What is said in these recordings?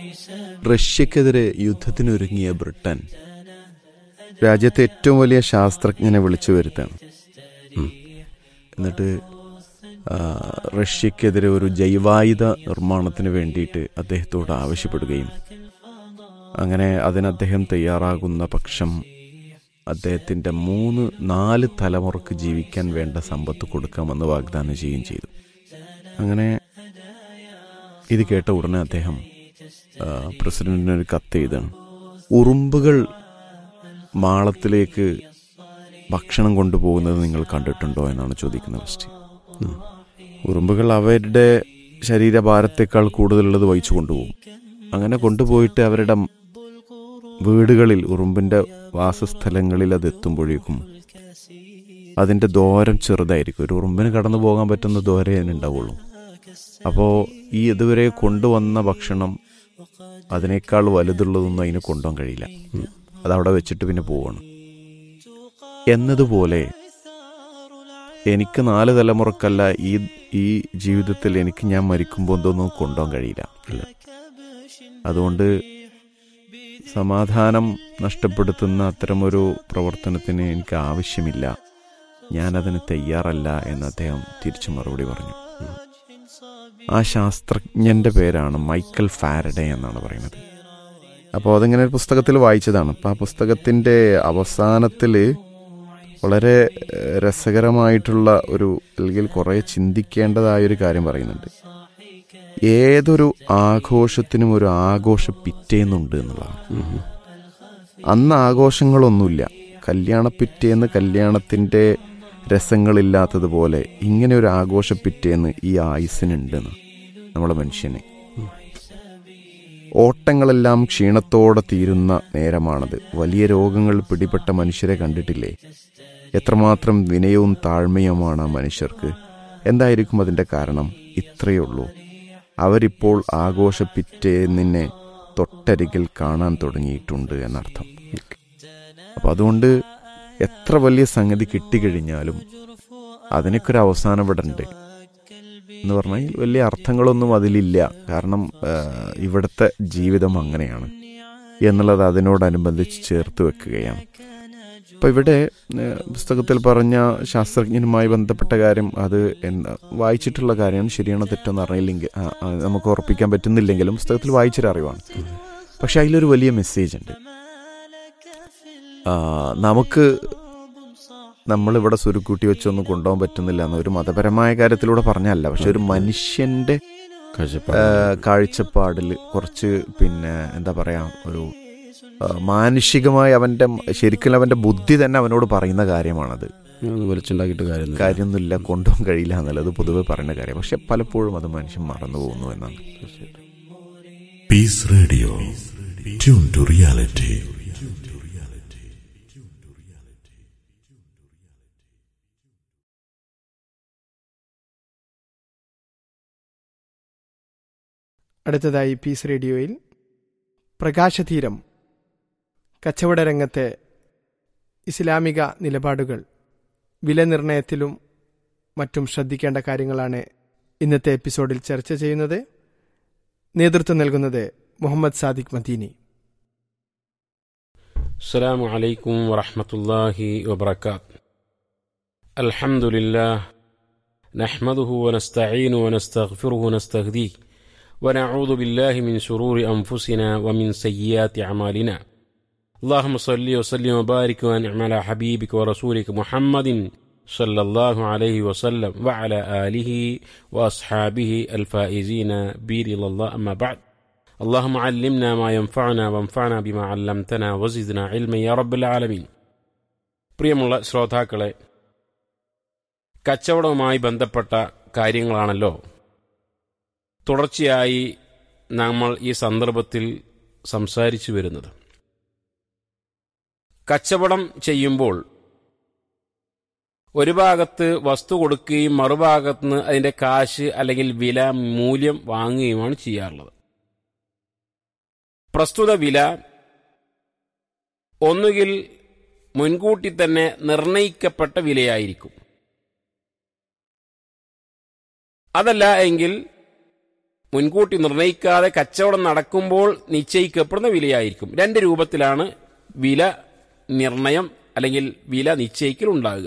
റഷ്യക്കെതിരെ യുദ്ധത്തിനൊരുങ്ങിയ Britain രാജ്യത്തെ ഏറ്റവും വലിയ ശാസ്ത്രജ്ഞനെ വിളിച്ചു വരുത്താണ്. എന്നിട്ട് റഷ്യക്കെതിരെ ഒരു ജൈവായുധ നിർമ്മാണത്തിന് വേണ്ടിയിട്ട് അദ്ദേഹത്തോട് ആവശ്യപ്പെടുകയും അങ്ങനെ അതിന് അദ്ദേഹം തയ്യാറാകുന്ന പക്ഷം അദ്ദേഹത്തിൻ്റെ 3-4 തലമുറക്ക് ജീവിക്കാൻ വേണ്ട സമ്പത്ത് കൊടുക്കാമെന്ന് വാഗ്ദാനം ചെയ്യുകയും ചെയ്തു. അങ്ങനെ ഇത് കേട്ട ഉടനെ അദ്ദേഹം പ്രസിഡന്റിനൊരു കത്ത് എഴുതാണ്. ഉറുമ്പുകൾ മാളത്തിലേക്ക് ഭക്ഷണം കൊണ്ടുപോകുന്നത് നിങ്ങൾ കണ്ടിട്ടുണ്ടോ എന്നാണ് ചോദിക്കുന്നത് ഫസ്റ്റ്. ഉറുമ്പുകൾ അവരുടെ ശരീരഭാരത്തേക്കാൾ കൂടുതലുള്ളത് വഹിച്ചു കൊണ്ടുപോകും. അങ്ങനെ കൊണ്ടുപോയിട്ട് അവരുടെ വീടുകളിൽ, ഉറുമ്പിൻ്റെ വാസസ്ഥലങ്ങളിൽ അത് എത്തുമ്പോഴേക്കും അതിൻ്റെ ദൂരം ചെറുതായിരിക്കും. ഒരു ഉറുമ്പിന് കടന്നു പോകാൻ പറ്റുന്ന ദൂരേ അതിനുണ്ടാവുള്ളൂ. അപ്പോൾ ഈ ഇതുവരെ കൊണ്ടുവന്ന ഭക്ഷണം അതിനേക്കാൾ വലുതുള്ളതൊന്നും അതിന് കൊണ്ടുപോകാൻ കഴിയില്ല. അതവിടെ വെച്ചിട്ട് പിന്നെ പോവാണ്. എന്നതുപോലെ എനിക്ക് 4 തലമുറക്കല്ല ഈ ജീവിതത്തിൽ എനിക്ക് ഞാൻ മരിക്കുമ്പോൾ എന്തൊന്നും കൊണ്ടുപോകാൻ കഴിയില്ല. അതുകൊണ്ട് സമാധാനം നഷ്ടപ്പെടുത്തുന്ന അത്തരമൊരു പ്രവർത്തനത്തിന് എനിക്ക് ആവശ്യമില്ല, ഞാനതിന് തയ്യാറല്ല എന്ന് അദ്ദേഹം തിരിച്ചു മറുപടി പറഞ്ഞു. ആ ശാസ്ത്രജ്ഞൻ്റെ പേരാണ് മൈക്കൽ ഫാരഡേ എന്നാണ് പറയുന്നത്. അപ്പോൾ അതിങ്ങനെ ഒരു പുസ്തകത്തിൽ വായിച്ചതാണ്. അപ്പോൾ ആ പുസ്തകത്തിൻ്റെ അവസാനത്തിൽ വളരെ രസകരമായിട്ടുള്ള ഒരു, അല്ലെങ്കിൽ കുറേ ചിന്തിക്കേണ്ടതായൊരു കാര്യം പറയുന്നുണ്ട്. ഏതൊരു ആഘോഷത്തിനും ഒരു ആഘോഷ പിറ്റേന്നുണ്ട് എന്നുള്ളതാണ്. അന്ന് ആഘോഷങ്ങളൊന്നുമില്ല. കല്യാണ പിറ്റേന്ന് കല്യാണത്തിൻ്റെ രസങ്ങളില്ലാത്തതുപോലെ ഇങ്ങനെ ഒരു ആഘോഷ പിറ്റേന്ന് ഈ ആയുസ്സിനുണ്ടെന്ന് നമ്മളെ മനുഷ്യനെ. ഓട്ടങ്ങളെല്ലാം ക്ഷീണത്തോടെ തീരുന്ന നേരമാണത്. വലിയ രോഗങ്ങൾ പിടിപെട്ട മനുഷ്യരെ കണ്ടിട്ടില്ലേ? എത്രമാത്രം വിനയവും താഴ്മയുമാണ് ആ മനുഷ്യർക്ക്. എന്തായിരിക്കും അതിൻ്റെ കാരണം? ഇത്രയേ ഉള്ളൂ, അവരിപ്പോൾ ആഘോഷ പിറ്റേന്നിനെ തൊട്ടരികിൽ കാണാൻ തുടങ്ങിയിട്ടുണ്ട് എന്നർത്ഥം. അപ്പം അതുകൊണ്ട് എത്ര വലിയ സംഗതി കിട്ടിക്കഴിഞ്ഞാലും അതിനൊക്കെ ഒരു അവസാനം ഇവിടെ ഉണ്ട് എന്ന് പറഞ്ഞാൽ വലിയ അർത്ഥങ്ങളൊന്നും അതിലില്ല. കാരണം ഇവിടുത്തെ ജീവിതം അങ്ങനെയാണ് എന്നുള്ളത് അതിനോടനുബന്ധിച്ച് ചേർത്ത് വെക്കുകയാണ്. അപ്പം ഇവിടെ പുസ്തകത്തിൽ പറഞ്ഞ ശാസ്ത്രജ്ഞനുമായി ബന്ധപ്പെട്ട കാര്യം, അത് വായിച്ചിട്ടുള്ള കാര്യമാണ്. ശരിയാണോ തെറ്റോന്ന് അറിയില്ലെങ്കിൽ, നമുക്ക് ഉറപ്പിക്കാൻ പറ്റുന്നില്ലെങ്കിലും പുസ്തകത്തിൽ വായിച്ചൊരു അറിവാണ്. പക്ഷെ അതിലൊരു വലിയ മെസ്സേജ് ഉണ്ട്. നമുക്ക് നമ്മളിവിടെ സുരുക്കൂട്ടി വെച്ചൊന്നും കൊണ്ടുപോകാൻ പറ്റുന്നില്ല എന്ന് ഒരു മതപരമായ കാര്യത്തിലൂടെ പറഞ്ഞല്ല. പക്ഷെ ഒരു മനുഷ്യൻ്റെ കാഴ്ചപ്പാടിൽ കുറച്ച് എന്താ പറയുക, ഒരു മാനുഷികമായി ശരിക്കും അവൻ്റെ ബുദ്ധി തന്നെ അവനോട് പറയുന്ന കാര്യമാണത്. വലിച്ചുണ്ടാക്കിയിട്ട് കാര്യമൊന്നുമില്ല, കൊണ്ടുപോകാൻ കഴിയില്ല എന്നുള്ളത് പൊതുവെ പറയുന്ന കാര്യം. പക്ഷെ പലപ്പോഴും അത് മനുഷ്യൻ മറന്നു പോകുന്നു എന്നാണ്. Piece radio, tune to reality. അടുത്തതായി പീസ് റേഡിയോയിൽ പ്രകാശതീരം, കച്ചവട രംഗത്തെ ഇസ്ലാമിക നിലപാടുകൾ, വില നിർണയത്തിലും മറ്റും ശ്രദ്ധിക്കേണ്ട കാര്യങ്ങളാണ് ഇന്നത്തെ എപ്പിസോഡിൽ ചർച്ച ചെയ്യുന്നത്. നേതൃത്വം നൽകുന്നത് മുഹമ്മദ് സാദിഖ് മദീനി. അസ്സലാമു അലൈക്കും വറഹ്മത്തുള്ളാഹി വബറകാത്ത്. അൽഹംദുലില്ലാഹ് നഹ്മദുഹു വനസ്തഈനുഹു വനസ്തഗ്ഫിറുഹു വനസ്തഹ്ദീഹ് ونعوذ بالله من شرور أنفسنا ومن سيئات أعمالنا. اللهم صل وسلم وبارك وأنعم على حبيبك ورسولك محمد صلى الله عليه وسلم وعلى آله وأصحابه الفائزين برضا الله. أما بعد، اللهم علمنا ما ينفعنا وانفعنا بما علمتنا وزدنا علما يا رب العالمين. പ്രിയമുള്ള ശ്രോതാക്കളെ, കച്ചവടവുമായി ബന്ധപ്പെട്ട കാര്യങ്ങളാണല്ലോ തുടർച്ചയായി നമ്മൾ ഈ സന്ദർഭത്തിൽ സംസാരിച്ചു വരുന്നത്. കച്ചവടം ചെയ്യുമ്പോൾ ഒരു ഭാഗത്ത് വസ്തു കൊടുക്കുകയും മറുഭാഗത്ത് നിന്ന് അതിൻ്റെ കാശ് അല്ലെങ്കിൽ വില, മൂല്യം വാങ്ങുകയുമാണ് ചെയ്യാറുള്ളത്. പ്രസ്തുത വില ഒന്നുകിൽ മുൻകൂട്ടി തന്നെ നിർണയിക്കപ്പെട്ട വിലയായിരിക്കും, അതല്ല എങ്കിൽ മുൻകൂട്ടി നിർണയിക്കാതെ കച്ചവടം നടക്കുമ്പോൾ നിശ്ചയിക്കപ്പെടുന്ന വിലയായിരിക്കും. രണ്ട് രൂപത്തിലാണ് വില നിർണയം അല്ലെങ്കിൽ വില നിശ്ചയിക്കൽ ഉണ്ടാകുക.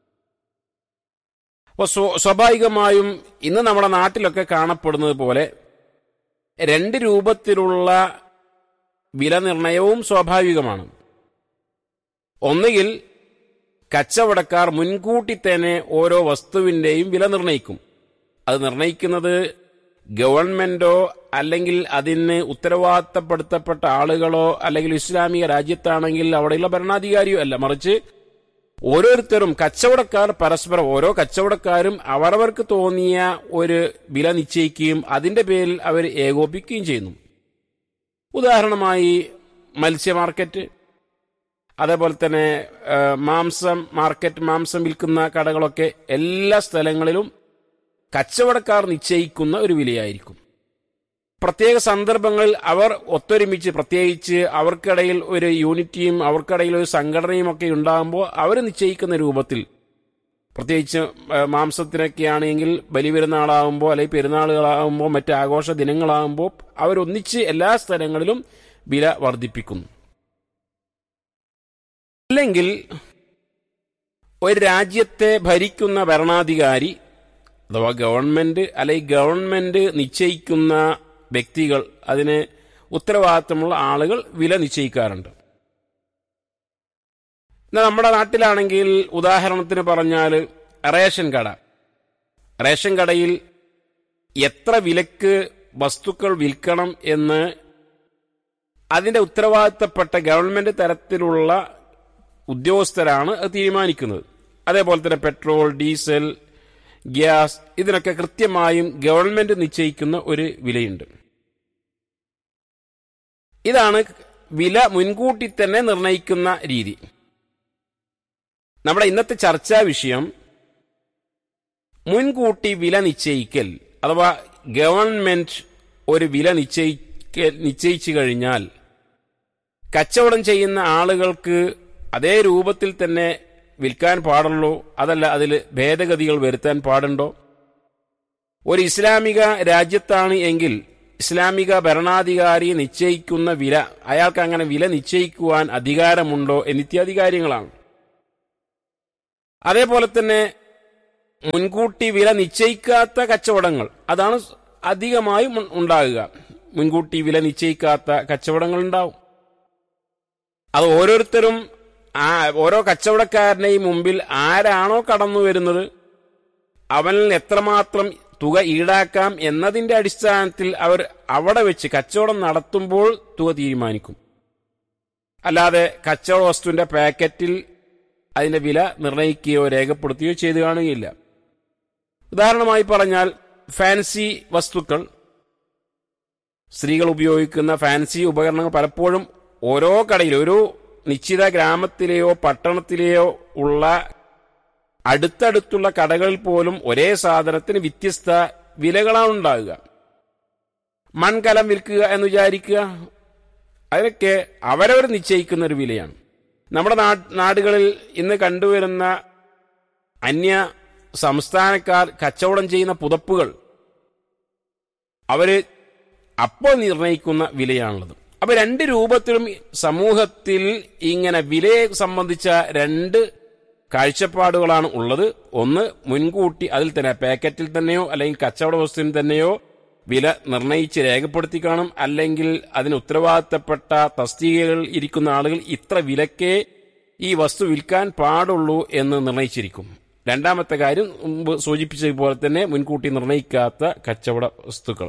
അപ്പോൾ സ്വാഭാവികമായും ഇന്ന് നമ്മുടെ നാട്ടിലൊക്കെ കാണപ്പെടുന്നത് പോലെ രണ്ട് രൂപത്തിലുള്ള വില നിർണയവും സ്വാഭാവികമാണ്. ഒന്നുകിൽ കച്ചവടക്കാർ മുൻകൂട്ടി തന്നെ ഓരോ വസ്തുവിൻ്റെയും വില നിർണയിക്കും. അത് നിർണയിക്കുന്നത് ഗവൺമെന്റോ അല്ലെങ്കിൽ അതിന് ഉത്തരവാദിത്തപ്പെടുത്തപ്പെട്ട ആളുകളോ അല്ലെങ്കിൽ ഇസ്ലാമിക രാജ്യത്താണെങ്കിൽ അവിടെയുള്ള ഭരണാധികാരിയോ അല്ല, മറിച്ച് ഓരോരുത്തരും കച്ചവടക്കാർ പരസ്പരം ഓരോ കച്ചവടക്കാരും അവരവർക്ക് തോന്നിയ ഒരു വില നിശ്ചയിക്കുകയും അതിന്റെ പേരിൽ അവർ ഏകോപിക്കുകയും ചെയ്യുന്നു. ഉദാഹരണമായി മത്സ്യ മാർക്കറ്റ്, അതേപോലെ തന്നെ മാംസം മാർക്കറ്റ്, മാംസം വിൽക്കുന്ന കടകളൊക്കെ എല്ലാ സ്ഥലങ്ങളിലും കച്ചവടക്കാർ നിശ്ചയിക്കുന്ന ഒരു വിലയായിരിക്കും. പ്രത്യേക സന്ദർഭങ്ങളിൽ അവർ ഒത്തൊരുമിച്ച്, പ്രത്യേകിച്ച് അവർക്കിടയിൽ ഒരു യൂണിറ്റിയും അവർക്കിടയിൽ ഒരു സംഘടനയും ഒക്കെ ഉണ്ടാകുമ്പോൾ അവർ നിശ്ചയിക്കുന്ന രൂപത്തിൽ, പ്രത്യേകിച്ച് മാംസത്തിനൊക്കെ ആണെങ്കിൽ ബലിപെരുന്നാളാകുമ്പോൾ അല്ലെങ്കിൽ പെരുന്നാളുകളാകുമ്പോൾ മറ്റ് ആഘോഷ ദിനങ്ങളാകുമ്പോൾ അവരൊന്നിച്ച് എല്ലാ സ്ഥലങ്ങളിലും വില വർദ്ധിപ്പിക്കുന്നു. അല്ലെങ്കിൽ ഒരു രാജ്യത്തെ ഭരിക്കുന്ന ഭരണാധികാരി അഥവാ ഗവൺമെന്റ് അല്ലെങ്കിൽ ഗവൺമെന്റ് നിശ്ചയിക്കുന്ന വ്യക്തികൾ, അതിന് ഉത്തരവാദിത്തമുള്ള ആളുകൾ വില നിശ്ചയിക്കാറുണ്ട്. എന്നാൽ നമ്മുടെ നാട്ടിലാണെങ്കിൽ ഉദാഹരണത്തിന് പറഞ്ഞാൽ റേഷൻ കടയിൽ എത്ര വിലക്ക് വസ്തുക്കൾ വിൽക്കണം എന്ന് അതിന്റെ ഉത്തരവാദിത്തപ്പെട്ട ഗവൺമെന്റ് തരത്തിലുള്ള ഉദ്യോഗസ്ഥരാണ് അത് തീരുമാനിക്കുന്നത്. അതേപോലെ തന്നെ പെട്രോൾ, ഡീസൽ, ഗ്യാസ്, ഇതിനൊക്കെ കൃത്യമായും ഗവൺമെന്റ് നിശ്ചയിക്കുന്ന ഒരു വിലയുണ്ട്. ഇതാണ് വില മുൻകൂട്ടി തന്നെ നിർണയിക്കുന്ന രീതി. നമ്മുടെ ഇന്നത്തെ ചർച്ചാ വിഷയം മുൻകൂട്ടി വില നിശ്ചയിക്കൽ അഥവാ ഗവൺമെന്റ് ഒരു വില നിശ്ചയിച്ചു കഴിഞ്ഞാൽ കച്ചവടം ചെയ്യുന്ന ആളുകൾക്ക് അതേ രൂപത്തിൽ തന്നെ വിൽക്കാൻ പാടുള്ളൂ, അതല്ല അതിൽ ഭേദഗതികൾ വരുത്താൻ പാടുണ്ടോ? ഒരു ഇസ്ലാമിക രാജ്യത്താണ് എങ്കിൽ ഇസ്ലാമിക ഭരണാധികാരി നിശ്ചയിക്കുന്ന വില, അയാൾക്ക് അങ്ങനെ വില നിശ്ചയിക്കുവാൻ അധികാരമുണ്ടോ എന്നിത്യാദി കാര്യങ്ങളാണ്. അതേപോലെ തന്നെ മുൻകൂട്ടി വില നിശ്ചയിക്കാത്ത കച്ചവടങ്ങൾ, അതാണ് അധികമായും ഉണ്ടാകുക. മുൻകൂട്ടി വില നിശ്ചയിക്കാത്ത കച്ചവടങ്ങൾ ഉണ്ടാവും. അത് ഓരോരുത്തരും ഓരോ കച്ചവടക്കാരനെയും മുമ്പിൽ ആരാണോ കടന്നു വരുന്നത് അവനിൽ എത്രമാത്രം തുക ഈടാക്കാം എന്നതിന്റെ അടിസ്ഥാനത്തിൽ അവർ അവിടെ വെച്ച് കച്ചവടം നടത്തുമ്പോൾ തുക തീരുമാനിക്കും. അല്ലാതെ കച്ചവട വസ്തുവിന്റെ പാക്കറ്റിൽ അതിന്റെ വില നിർണയിക്കുകയോ രേഖപ്പെടുത്തുകയോ ചെയ്തു കാണുകയില്ല. ഉദാഹരണമായി പറഞ്ഞാൽ ഫാൻസി വസ്തുക്കൾ, സ്ത്രീകൾ ഉപയോഗിക്കുന്ന ഫാൻസി ഉപകരണങ്ങൾ പലപ്പോഴും ഓരോ കടയിലും, ഒരു നിശ്ചിത ഗ്രാമത്തിലെയോ പട്ടണത്തിലെയോ ഉള്ള അടുത്തടുത്തുള്ള കടകളിൽ പോലും ഒരേ സാധനത്തിന് വ്യത്യസ്ത വിലകളാണ് ഉണ്ടാകുക. മൺകലം വിൽക്കുക എന്ന് വിചാരിക്കുക, അതിനൊക്കെ അവരവർ നിശ്ചയിക്കുന്ന ഒരു വിലയാണ്. നമ്മുടെ നാടുകളിൽ ഇന്ന് കണ്ടുവരുന്ന അന്യ സംസ്ഥാനക്കാർ കച്ചവടം ചെയ്യുന്ന പുതപ്പുകൾ അവര് അപ്പോൾ നിർണയിക്കുന്ന വിലയാണുള്ളത്. അപ്പൊ രണ്ട് രൂപത്തിലും സമൂഹത്തിൽ ഇങ്ങനെ വിലയെ സംബന്ധിച്ച രണ്ട് കാഴ്ചപ്പാടുകളാണ് ഉള്ളത്. ഒന്ന്, മുൻകൂട്ടി അതിൽ തന്നെ പാക്കറ്റിൽ തന്നെയോ അല്ലെങ്കിൽ കച്ചവട വസ്തുവിന് തന്നെയോ വില നിർണയിച്ച് രേഖപ്പെടുത്തി കാണും, അല്ലെങ്കിൽ അതിന് ഉത്തരവാദിത്തപ്പെട്ട തസ്തികകളിൽ ഇരിക്കുന്ന ആളുകൾ ഇത്ര വിലക്കേ ഈ വസ്തു വിൽക്കാൻ പാടുള്ളൂ എന്ന് നിർണയിച്ചിരിക്കും. രണ്ടാമത്തെ കാര്യം മുമ്പ് സൂചിപ്പിച്ചതുപോലെ തന്നെ മുൻകൂട്ടി നിർണയിക്കാത്ത കച്ചവട വസ്തുക്കൾ.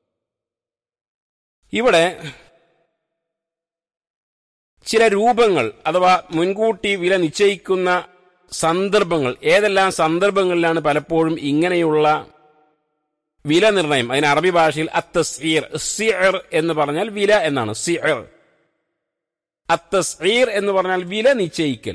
ഇവിടെ ചില രൂപങ്ങൾ അഥവാ മുൻകൂട്ടി വില നിശ്ചയിക്കുന്ന സന്ദർഭങ്ങൾ, ഏതെല്ലാം സന്ദർഭങ്ങളിലാണ് പലപ്പോഴും ഇങ്ങനെയുള്ള വില നിർണയം, അതിന് അറബി ഭാഷയിൽ അത്തസ്ഈർ, സിഅർ എന്ന് പറഞ്ഞാൽ വില എന്നാണ്. സിഅർ, അത്തസ്ഈർ എന്ന് പറഞ്ഞാൽ വില നിശ്ചയിക്കൽ.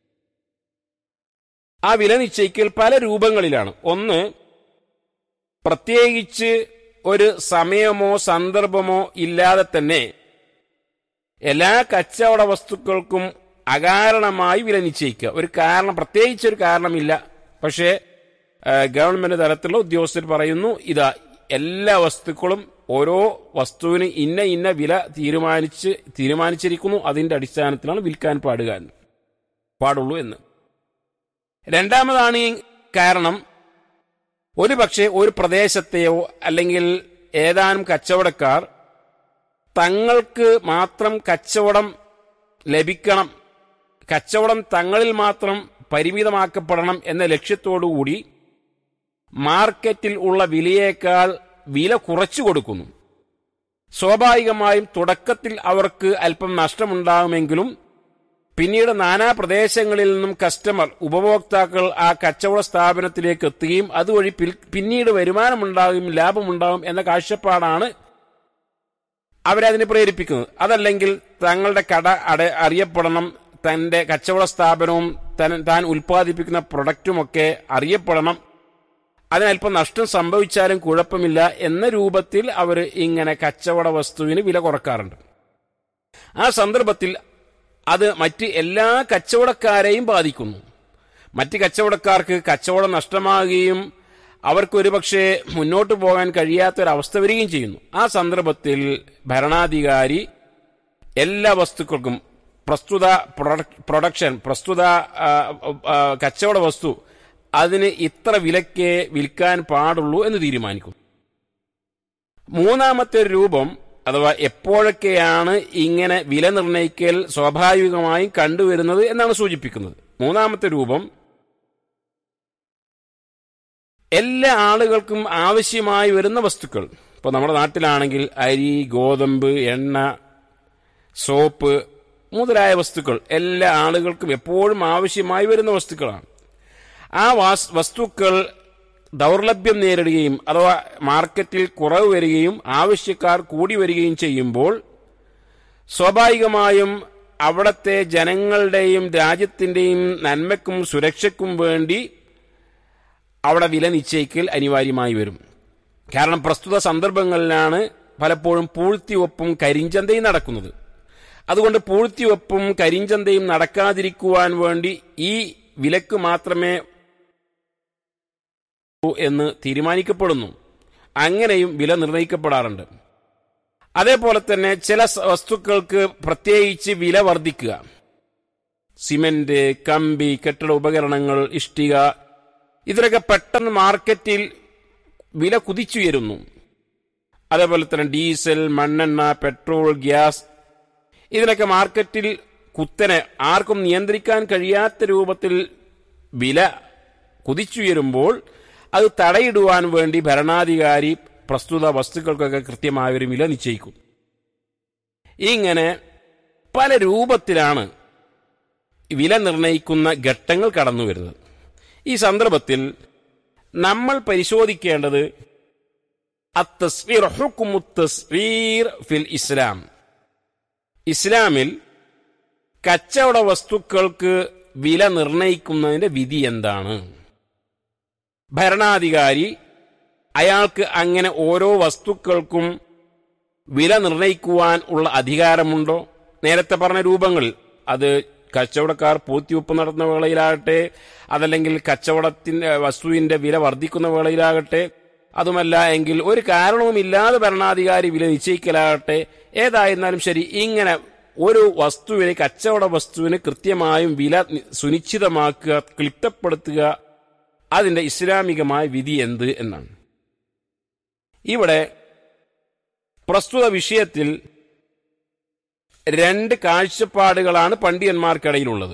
ആ വില നിശ്ചയിക്കൽ പല രൂപങ്ങളിലാണ്. ഒന്ന്, പ്രത്യേകിച്ച് ഒരു സമയമോ സന്ദർഭമോ ഇല്ലാതെ തന്നെ എല്ലാ കച്ചവട വസ്തുക്കൾക്കും അകാരണമായി വില നിശ്ചയിക്കുക. ഒരു കാരണം, പ്രത്യേകിച്ചൊരു കാരണമില്ല, പക്ഷേ ഗവൺമെന്റ് തലത്തിലുള്ള ഉദ്യോഗസ്ഥർ പറയുന്നു ഇതാ എല്ലാ വസ്തുക്കളും ഓരോ വസ്തുവിന് ഇന്ന ഇന്ന വില തീരുമാനിച്ചിരിക്കുന്നു, അതിന്റെ അടിസ്ഥാനത്തിലാണ് വിൽക്കാൻ പാടുള്ളൂ എന്ന്. രണ്ടാമതാണ് ഈ കാരണം, ഒരു പക്ഷേ ഒരു പ്രദേശത്തെയോ അല്ലെങ്കിൽ ഏതാനും കച്ചവടക്കാർ തങ്ങൾക്ക് മാത്രം കച്ചവടം ലഭിക്കണം, കച്ചവടം തങ്ങളിൽ മാത്രം പരിമിതമാക്കപ്പെടണം എന്ന ലക്ഷ്യത്തോടുകൂടി മാർക്കറ്റിൽ ഉള്ള വിലയേക്കാൾ വില കുറച്ചു കൊടുക്കുന്നു. സ്വാഭാവികമായും തുടക്കത്തിൽ അവർക്ക് അല്പം നഷ്ടമുണ്ടാകുമെങ്കിലും പിന്നീട് നാനാ പ്രദേശങ്ങളിൽ നിന്നും ഉപഭോക്താക്കൾ ആ കച്ചവട സ്ഥാപനത്തിലേക്ക് എത്തുകയും അതുവഴി പിന്നീട് വരുമാനമുണ്ടാകും, ലാഭമുണ്ടാകും എന്ന കാഴ്ചപ്പാടാണ് അവരതിനെ പ്രേരിപ്പിക്കുന്നത്. അതല്ലെങ്കിൽ തങ്ങളുടെ കട അറിയപ്പെടണം, തന്റെ കച്ചവട സ്ഥാപനവും താൻ ഉൽപ്പാദിപ്പിക്കുന്ന പ്രൊഡക്റ്റുമൊക്കെ അറിയപ്പെടണം, അതിനല്പം നഷ്ടം സംഭവിച്ചാലും കുഴപ്പമില്ല എന്ന രൂപത്തിൽ അവർ ഇങ്ങനെ കച്ചവട വസ്തുവിന് വില കുറക്കാറുണ്ട്. ആ സന്ദർഭത്തിൽ അത് മറ്റ് എല്ലാ കച്ചവടക്കാരെയും ബാധിക്കുന്നു. മറ്റ് കച്ചവടക്കാർക്ക് കച്ചവടം നഷ്ടമാകുകയും അവർക്കൊരുപക്ഷെ മുന്നോട്ട് പോകാൻ കഴിയാത്തൊരവസ്ഥ വരികയും ചെയ്യുന്നു. ആ സന്ദർഭത്തിൽ ഭരണാധികാരി എല്ലാ വസ്തുക്കൾക്കും പ്രസ്തുത കച്ചവട വസ്തു അതിന് ഇത്ര വിലയ്ക്ക് വിൽക്കാൻ പാടുള്ളൂ എന്ന് തീരുമാനിക്കും. മൂന്നാമത്തെ രൂപം അഥവാ എപ്പോഴൊക്കെയാണ് ഇങ്ങനെ വില നിർണ്ണയിക്കൽ സ്വാഭാവികമായും കണ്ടുവരുന്നത് എന്നാണ് സൂചിപ്പിക്കുന്നത്. മൂന്നാമത്തെ രൂപം, എല്ലാ ആളുകൾക്കും ആവശ്യമായി വരുന്ന വസ്തുക്കൾ, ഇപ്പോൾ നമ്മുടെ നാട്ടിലാണെങ്കിൽ അരി, ഗോതമ്പ്, എണ്ണ, സോപ്പ് മുതലായ വസ്തുക്കൾ എല്ലാ ആളുകൾക്കും എപ്പോഴും ആവശ്യമായി വരുന്ന വസ്തുക്കളാണ്. ആ വസ്തുക്കൾ ദൗർലഭ്യം നേരിടുകയും അഥവാ മാർക്കറ്റിൽ കുറവ് വരികയും ആവശ്യക്കാർ കൂടി വരികയും ചെയ്യുമ്പോൾ സ്വാഭാവികമായും അവിടത്തെ ജനങ്ങളുടെയും രാജ്യത്തിന്റെയും നന്മയ്ക്കും സുരക്ഷയ്ക്കും വേണ്ടി അവിടെ വില നിശ്ചയിക്കൽ അനിവാര്യമായി വരും. കാരണം പ്രസ്തുത സന്ദർഭങ്ങളിലാണ് പലപ്പോഴും പൂഴ്ത്തിവെപ്പും കരിഞ്ചന്തയും നടക്കുന്നത്. അതുകൊണ്ട് പൂഴ്ത്തിവെപ്പും കരിഞ്ചന്തയും നടക്കാതിരിക്കുവാൻ വേണ്ടി ഈ വിലക്ക് മാത്രമേ എന്ന് തീരുമാനിക്കപ്പെടുന്നു. അങ്ങനെയും വില നിർണ്ണയിക്കപ്പെടാറുണ്ട്. അതേപോലെ തന്നെ ചില വസ്തുക്കൾക്ക് പ്രത്യേകിച്ച് വില വർദ്ധിക്കുക, സിമന്റ്, കമ്പി, കെട്ടിട ഉപകരണങ്ങൾ, ഇഷ്ടിക, ഇതിലൊക്കെ പെട്ടെന്ന് മാർക്കറ്റിൽ വില കുതിച്ചുയരുന്നു. അതേപോലെ തന്നെ ഡീസൽ, മണ്ണെണ്ണ, പെട്രോൾ, ഗ്യാസ്, ഇതിനൊക്കെ മാർക്കറ്റിൽ കുത്തനെ ആർക്കും നിയന്ത്രിക്കാൻ കഴിയാത്ത രൂപത്തിൽ വില കുതിച്ചുയരുമ്പോൾ അത് തടയിടുവാൻ വേണ്ടി ഭരണാധികാരി പ്രസ്തുത വസ്തുക്കൾക്കൊക്കെ കൃത്യമായ ഒരു വില നിശ്ചയിക്കും. ഇങ്ങനെ പല രൂപത്തിലാണ് വില നിർണ്ണയിക്കുന്ന ഘട്ടങ്ങൾ കടന്നു വരുന്നത്. ഈ സന്ദർഭത്തിൽ നമ്മൾ പരിശോധിക്കേണ്ടത് അത്തസ്വീർ ഹുക്മു തസ്വീർ ഫിൽ ഇസ്ലാം. ഇസ്ലാമിൽ കച്ചവട വസ്തുക്കൾക്ക് വില നിർണ്ണയിക്കുന്നതിന്റെ വിധി എന്താണ്? ഭരണാധികാരി അയാൾക്ക് അങ്ങനെ ഓരോ വസ്തുക്കൾക്കും വില നിർണ്ണയിക്കുവാൻ ഉള്ള അധികാരമുണ്ടോ? നേരത്തെ പറഞ്ഞ രൂപങ്ങളിൽ, അത് കച്ചവടക്കാർ പൂഴ്ത്തിവെപ്പ് നടത്തുന്ന വേളയിലാകട്ടെ, അതല്ലെങ്കിൽ വസ്തുവിന്റെ വില വർദ്ധിക്കുന്ന വേളയിലാകട്ടെ, അതുമല്ല എങ്കിൽ ഒരു കാരണവുമില്ലാതെ ഭരണാധികാരി വില നിശ്ചയിക്കലാകട്ടെ, ഏതായിരുന്നാലും ശരി, ഇങ്ങനെ ഒരു വസ്തുവിന്, കച്ചവട വസ്തുവിന് കൃത്യമായും വില സുനിശ്ചിതമാക്കുക, ക്ലിപ്തപ്പെടുത്തുക, അതിന്റെ ഇസ്ലാമികമായ വിധി എന്ത് എന്നാണ്. ഇവിടെ പ്രസ്തുത വിഷയത്തിൽ രണ്ട് കാഴ്ചപ്പാടുകളാണ് പണ്ഡിതന്മാർക്കിടയിലുള്ളത്.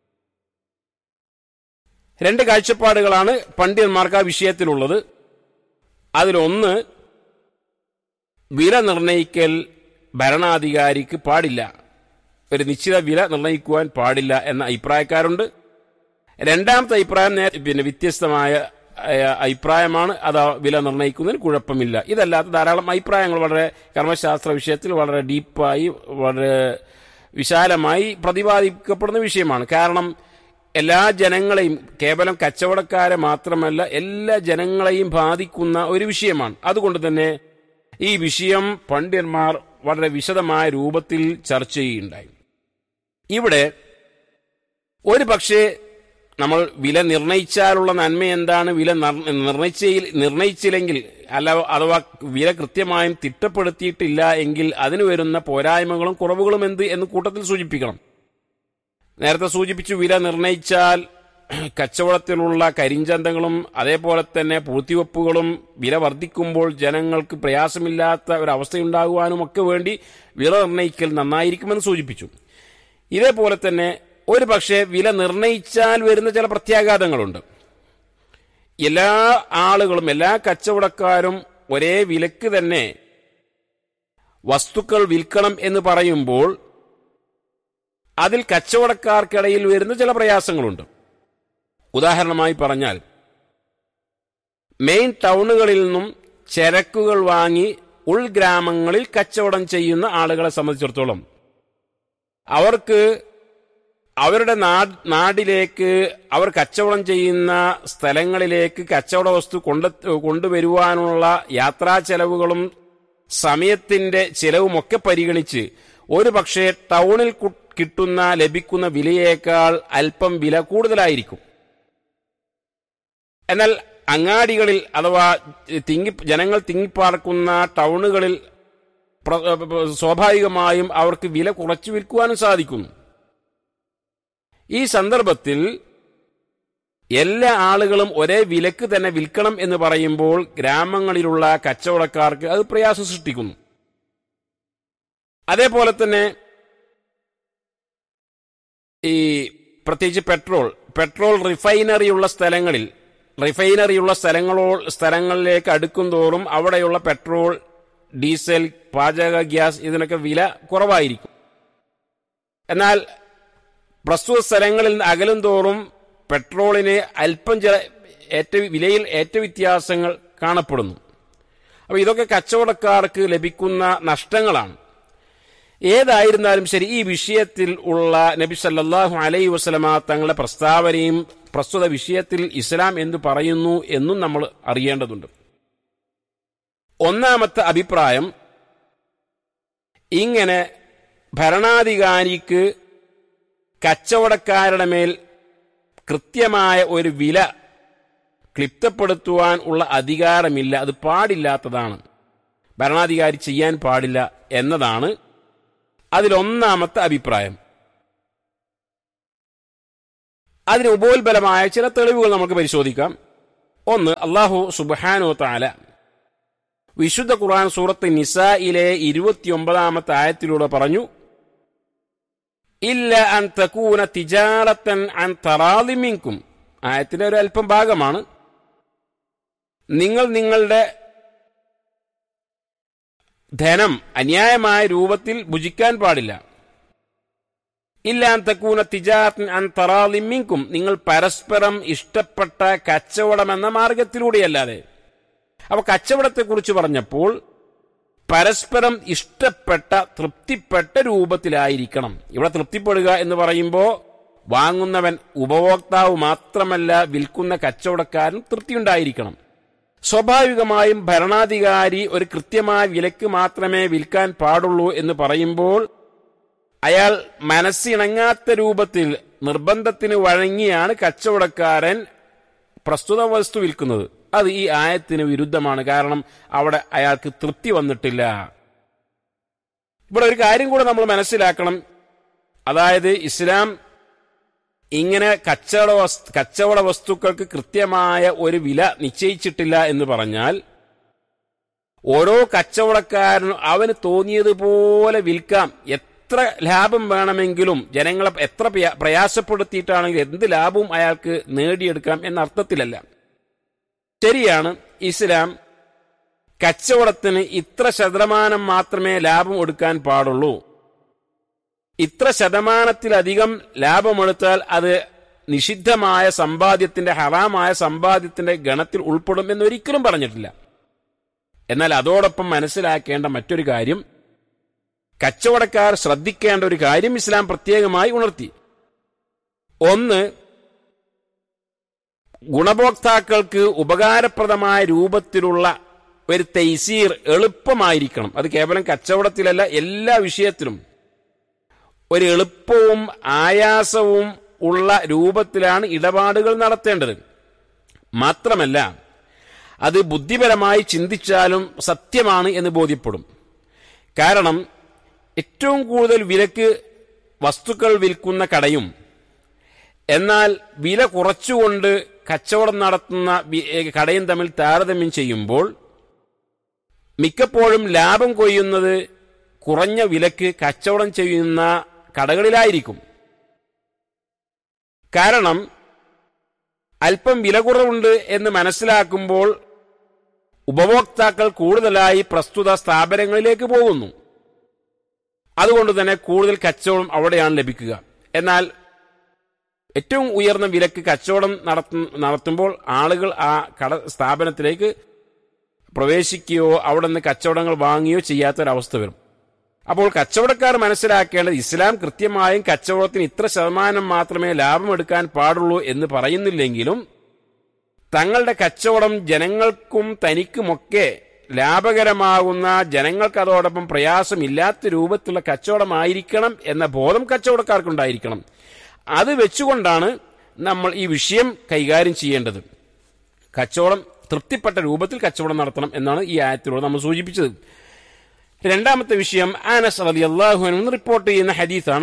രണ്ട് കാഴ്ചപ്പാടുകളാണ് പണ്ഡിതന്മാർക്ക് ആ വിഷയത്തിലുള്ളത്. അതിലൊന്ന്, വില നിർണ്ണയിക്കൽ ഭരണാധികാരിക്ക് പാടില്ല, ഒരു നിശ്ചിത വില നിർണ്ണയിക്കുവാൻ പാടില്ല എന്ന അഭിപ്രായക്കാരുണ്ട്. രണ്ടാമത്തെ അഭിപ്രായം വ്യത്യസ്തമായ അഭിപ്രായമാണ്, അത് വില നിർണ്ണയിക്കുന്നതിന് കുഴപ്പമില്ല. ഇതല്ലാത്ത ധാരാളം അഭിപ്രായങ്ങൾ വളരെ കർമ്മശാസ്ത്ര വിഷയത്തിൽ വളരെ ഡീപ്പായി, വളരെ വിശാലമായി പ്രതിപാദിക്കപ്പെടുന്ന വിഷയമാണ്. കാരണം എല്ലാ ജനങ്ങളെയും, കേവലം കച്ചവടക്കാരെ മാത്രമല്ല എല്ലാ ജനങ്ങളെയും ബാധിക്കുന്ന ഒരു വിഷയമാണ്. അതുകൊണ്ട് തന്നെ ഈ വിഷയം പണ്ഡിതന്മാർ വളരെ വിശദമായ രൂപത്തിൽ ചർച്ച ചെയ്യുകയുണ്ടായി. ഇവിടെ ഒരു പക്ഷേ നമ്മൾ വില നിർണയിച്ചാലുള്ള നന്മ എന്താണ്, വില നിർണയിച്ചില്ലെങ്കിൽ അഥവാ വില കൃത്യമായും തിട്ടപ്പെടുത്തിയിട്ടില്ല എങ്കിൽ അതിന് വരുന്ന പോരായ്മകളും കുറവുകളും എന്ത് എന്ന് കൂട്ടത്തിൽ സൂചിപ്പിക്കണം. നേരത്തെ സൂചിപ്പിച്ചു, വില നിർണയിച്ചാൽ കച്ചവടത്തിലുള്ള കരിഞ്ചന്തകളും അതേപോലെ തന്നെ പൂഴ്ത്തിവെപ്പുകളും വില വർദ്ധിക്കുമ്പോൾ ജനങ്ങൾക്ക് പ്രയാസമില്ലാത്ത ഒരവസ്ഥയുണ്ടാകുവാനുമൊക്കെ വേണ്ടി വില നിർണയിക്കൽ നന്നായിരിക്കുമെന്ന് സൂചിപ്പിച്ചു. ഇതേപോലെ തന്നെ ഒരു പക്ഷേ വില നിർണയിച്ചാൽ വരുന്ന ചില പ്രത്യാഘാതങ്ങളുണ്ട്. എല്ലാ ആളുകളും എല്ലാ കച്ചവടക്കാരും ഒരേ വിലക്ക് തന്നെ വസ്തുക്കൾ വിൽക്കണം എന്ന് പറയുമ്പോൾ അതിൽ കച്ചവടക്കാർക്കിടയിൽ വരുന്ന ചില പ്രയാസങ്ങളുണ്ട്. ഉദാഹരണമായി പറഞ്ഞാൽ, മെയിൻ ടൗണുകളിൽ നിന്നും ചരക്കുകൾ വാങ്ങി ഉൾഗ്രാമങ്ങളിൽ കച്ചവടം ചെയ്യുന്ന ആളുകളെ സംബന്ധിച്ചിടത്തോളം അവർക്ക് അവരുടെ നാടിലേക്ക്, അവർ കച്ചവടം ചെയ്യുന്ന സ്ഥലങ്ങളിലേക്ക് കച്ചവട വസ്തു കൊണ്ടുവരുവാനുള്ള യാത്രാ ചെലവുകളും സമയത്തിന്റെ ചെലവുമൊക്കെ പരിഗണിച്ച് ഒരു പക്ഷേ ടൗണിൽ ലഭിക്കുന്ന വിലയേക്കാൾ അല്പം വില കൂടുതലായിരിക്കും. എന്നാൽ അങ്ങാടികളിൽ അഥവാ ജനങ്ങൾ തിങ്ങിപ്പാർക്കുന്ന ടൗണുകളിൽ സ്വാഭാവികമായും അവർക്ക് വില കുറച്ചു വിൽക്കുവാനും സാധിക്കുന്നു. ഈ സന്ദർഭത്തിൽ എല്ലാ ആളുകളും ഒരേ വിലക്ക് തന്നെ വിൽക്കണം എന്ന് പറയുമ്പോൾ ഗ്രാമങ്ങളിലുള്ള കച്ചവടക്കാർക്ക് അത് പ്രയാസം സൃഷ്ടിക്കുന്നു. അതേപോലെ തന്നെ ഈ പ്രത്യേകിച്ച് പെട്രോൾ റിഫൈനറിയുള്ള സ്ഥലങ്ങളിലേക്ക് അടുക്കും തോറും അവിടെയുള്ള പെട്രോൾ, ഡീസൽ, പാചക ഗ്യാസ് ഇതിനൊക്കെ വില കുറവായിരിക്കും. എന്നാൽ പ്രസ്തുത സ്ഥലങ്ങളിൽ നിന്ന് അകലും തോറും പെട്രോളിന് അല്പം വിലയിൽ വ്യത്യാസങ്ങൾ കാണപ്പെടുന്നു. അപ്പോൾ ഇതൊക്കെ കച്ചവടക്കാർക്ക് ലഭിക്കുന്ന നഷ്ടങ്ങളാണ്. ഏതായിരുന്നാലും ശരി, ഈ വിഷയത്തിൽ ഉള്ള നബി സല്ലല്ലാഹു അലൈഹി വസല്ലമ തങ്ങളുടെ പ്രസ്താവനയും പ്രസ്തുത വിഷയത്തിൽ ഇസ്ലാം എന്തു പറയുന്നു എന്നും നമ്മൾ അറിയേണ്ടതുണ്ട്. ഒന്നാമത്തെ അഭിപ്രായം, ഇങ്ങനെ ഭരണാധികാരിക്ക് കച്ചവടക്കാരുടെ മേൽ കൃത്യമായ ഒരു വില ക്ലിപ്തപ്പെടുത്തുവാൻ ഉള്ള അധികാരമില്ല, അത് പാടില്ലാത്തതാണ്, ഭരണാധികാരി ചെയ്യാൻ പാടില്ല എന്നതാണ് അതിലൊന്നാമത്തെ അഭിപ്രായം. അതിന് ഉപോത്ബലമായ ചില തെളിവുകൾ നമുക്ക് പരിശോധിക്കാം. ഒന്ന്, അല്ലാഹു സുബ്ഹാനഹു വ തആല വിശുദ്ധ ഖുർആൻ സൂറത്ത് നിസായിലെ 29-ാമത്തെ ആയത്തിലൂടെ പറഞ്ഞു, ഇല്ല അൻ തകൂന തിജാറത്തൻ അൻ തറാളി മിൻകും. ആയത്തിന്റെ ഒരു അല്പം ഭാഗമാണ്. നിങ്ങൾ നിങ്ങളുടെ ധനം അന്യായമായ രൂപത്തിൽ ഭുജിക്കാൻ പാടില്ല. ഇല്ല അൻ തകൂന തിജാറത്തൻ അൻ തറാളി മിൻകും, നിങ്ങൾ പരസ്പരം ഇഷ്ടപ്പെട്ട കച്ചവടം എന്ന മാർഗത്തിലൂടെയല്ലാതെ. അപ്പൊ കച്ചവടത്തെക്കുറിച്ച് പറഞ്ഞപ്പോൾ പരസ്പരം ഇഷ്ടപ്പെട്ട തൃപ്തിപ്പെട്ട രൂപത്തിലായിരിക്കണം. ഇവിടെ തൃപ്തിപ്പെടുക എന്ന് പറയുമ്പോൾ വാങ്ങുന്നവൻ ഉപഭോക്താവ് മാത്രമല്ല, വിൽക്കുന്ന കച്ചവടക്കാരൻ തൃപ്തിയുണ്ടായിരിക്കണം. സ്വാഭാവികമായും ഭരണാധികാരി ഒരു കൃത്യമായ വിലക്ക് മാത്രമേ വിൽക്കാൻ പാടുള്ളൂ എന്ന് പറയുമ്പോൾ അയാൾ മനസ്സിണങ്ങാത്ത രൂപത്തിൽ നിർബന്ധത്തിന് വഴങ്ങിയാണ് കച്ചവടക്കാരൻ പ്രസ്തുത വസ്തു വിൽക്കുന്നത്. അത് ഈ ആയത്തിന് വിരുദ്ധമാണ്. കാരണം അവിടെ അയാൾക്ക് തൃപ്തി വന്നിട്ടില്ല. ഇവിടെ ഒരു കാര്യം കൂടെ നമ്മൾ മനസ്സിലാക്കണം. അതായത് ഇസ്ലാം ഇങ്ങനെ കച്ചവട വസ്തുക്കൾക്ക് കൃത്യമായ ഒരു വില നിശ്ചയിച്ചിട്ടില്ല എന്ന് പറഞ്ഞാൽ ഓരോ കച്ചവടക്കാരനും അവന് തോന്നിയതുപോലെ വിൽക്കാം, എത്ര ലാഭം വേണമെങ്കിലും, ജനങ്ങളെ എത്ര പ്രയാസപ്പെടുത്തിയിട്ടാണെങ്കിലും എന്ത് ലാഭവും അയാൾക്ക് നേടിയെടുക്കാം എന്ന അർത്ഥത്തിലല്ല. ശരിയാണ്, ഇസ്ലാം കച്ചവടത്തിന് ഇത്ര ശതമാനം മാത്രമേ ലാഭം എടുക്കാൻ പാടുള്ളൂ, ഇത്ര ശതമാനത്തിലധികം ലാഭമെടുത്താൽ അത് നിഷിദ്ധമായ സമ്പാദ്യത്തിന്റെ, ഹറാമായ സമ്പാദ്യത്തിന്റെ ഗണത്തിൽ ഉൾപ്പെടും എന്നൊരിക്കലും പറഞ്ഞിട്ടില്ല. എന്നാൽ അതോടൊപ്പം മനസ്സിലാക്കേണ്ട മറ്റൊരു കാര്യം, കച്ചവടക്കാർ ശ്രദ്ധിക്കേണ്ട ഒരു കാര്യം ഇസ്ലാം പ്രത്യേകമായി ഉണർത്തി. ഒന്ന്, ഗുണഭോക്താക്കൾക്ക് ഉപകാരപ്രദമായ രൂപത്തിലുള്ള ഒരു തൈസീർ എളുപ്പമായിരിക്കണം. അത് കേവലം കച്ചവടത്തിലല്ല, എല്ലാ വിഷയത്തിലും ഒരു എളുപ്പവും ആയാസവും ഉള്ള രൂപത്തിലാണ് ഇടപാടുകൾ നടത്തേണ്ടത്. മാത്രമല്ല അത് ബുദ്ധിപരമായി ചിന്തിച്ചാലും സത്യമാണ് എന്ന് ബോധ്യപ്പെടും. കാരണം ഏറ്റവും കൂടുതൽ വിലക്ക് വസ്തുക്കൾ വിൽക്കുന്ന കടയും എന്നാൽ വില കുറച്ചുകൊണ്ട് കച്ചവടം നടത്തുന്ന കടയും തമ്മിൽ താരതമ്യം ചെയ്യുമ്പോൾ മിക്കപ്പോഴും ലാഭം കൊയ്യുന്നത് കുറഞ്ഞ വിലക്ക് കച്ചവടം ചെയ്യുന്ന കടകളിലായിരിക്കും. കാരണം അല്പം വില കുറവുണ്ട് എന്ന് മനസ്സിലാക്കുമ്പോൾ ഉപഭോക്താക്കൾ കൂടുതലായി പ്രസ്തുത സ്ഥാപനങ്ങളിലേക്ക് പോകുന്നു. അതുകൊണ്ട് തന്നെ കൂടുതൽ കച്ചവടം അവിടെയാണ് ലഭിക്കുക. എന്നാൽ ഏറ്റവും ഉയർന്ന വിലക്ക് കച്ചവടം നടത്തുമ്പോൾ ആളുകൾ ആ സ്ഥാപനത്തിലേക്ക് പ്രവേശിക്കുകയോ അവിടെ നിന്ന് കച്ചവടങ്ങൾ വാങ്ങുകയോ ചെയ്യാത്തൊരവസ്ഥ വരും. അപ്പോൾ കച്ചവടക്കാർ മനസ്സിലാക്കേണ്ടത് ഇസ്ലാം കൃത്യമായും കച്ചവടത്തിന് ഇത്ര ശതമാനം മാത്രമേ ലാഭമെടുക്കാൻ പാടുള്ളൂ എന്ന് പറയുന്നില്ലെങ്കിലും തങ്ങളുടെ കച്ചവടം ജനങ്ങൾക്കും തനിക്കുമൊക്കെ ലാഭകരമാകുന്ന, ജനങ്ങൾക്ക് അതോടൊപ്പം പ്രയാസമില്ലാത്ത രൂപത്തിലുള്ള കച്ചവടമായിരിക്കണം എന്ന ബോധം കച്ചവടക്കാർക്കുണ്ടായിരിക്കണം. അത് വെച്ചുകൊണ്ടാണ് നമ്മൾ ഈ വിഷയം കൈകാര്യം ചെയ്യേണ്ടത്. കച്ചവടം തൃപ്തിപ്പെട്ട രൂപത്തിൽ കച്ചവടം നടത്തണം എന്നാണ് ഈ ആയത്തിലൂടെ നമ്മൾ സൂചിപ്പിച്ചത്. രണ്ടാമത്തെ വിഷയം അനസ് റളിയല്ലാഹു അൻഹു റിപ്പോർട്ട് ചെയ്യുന്ന ഹദീസാണ്.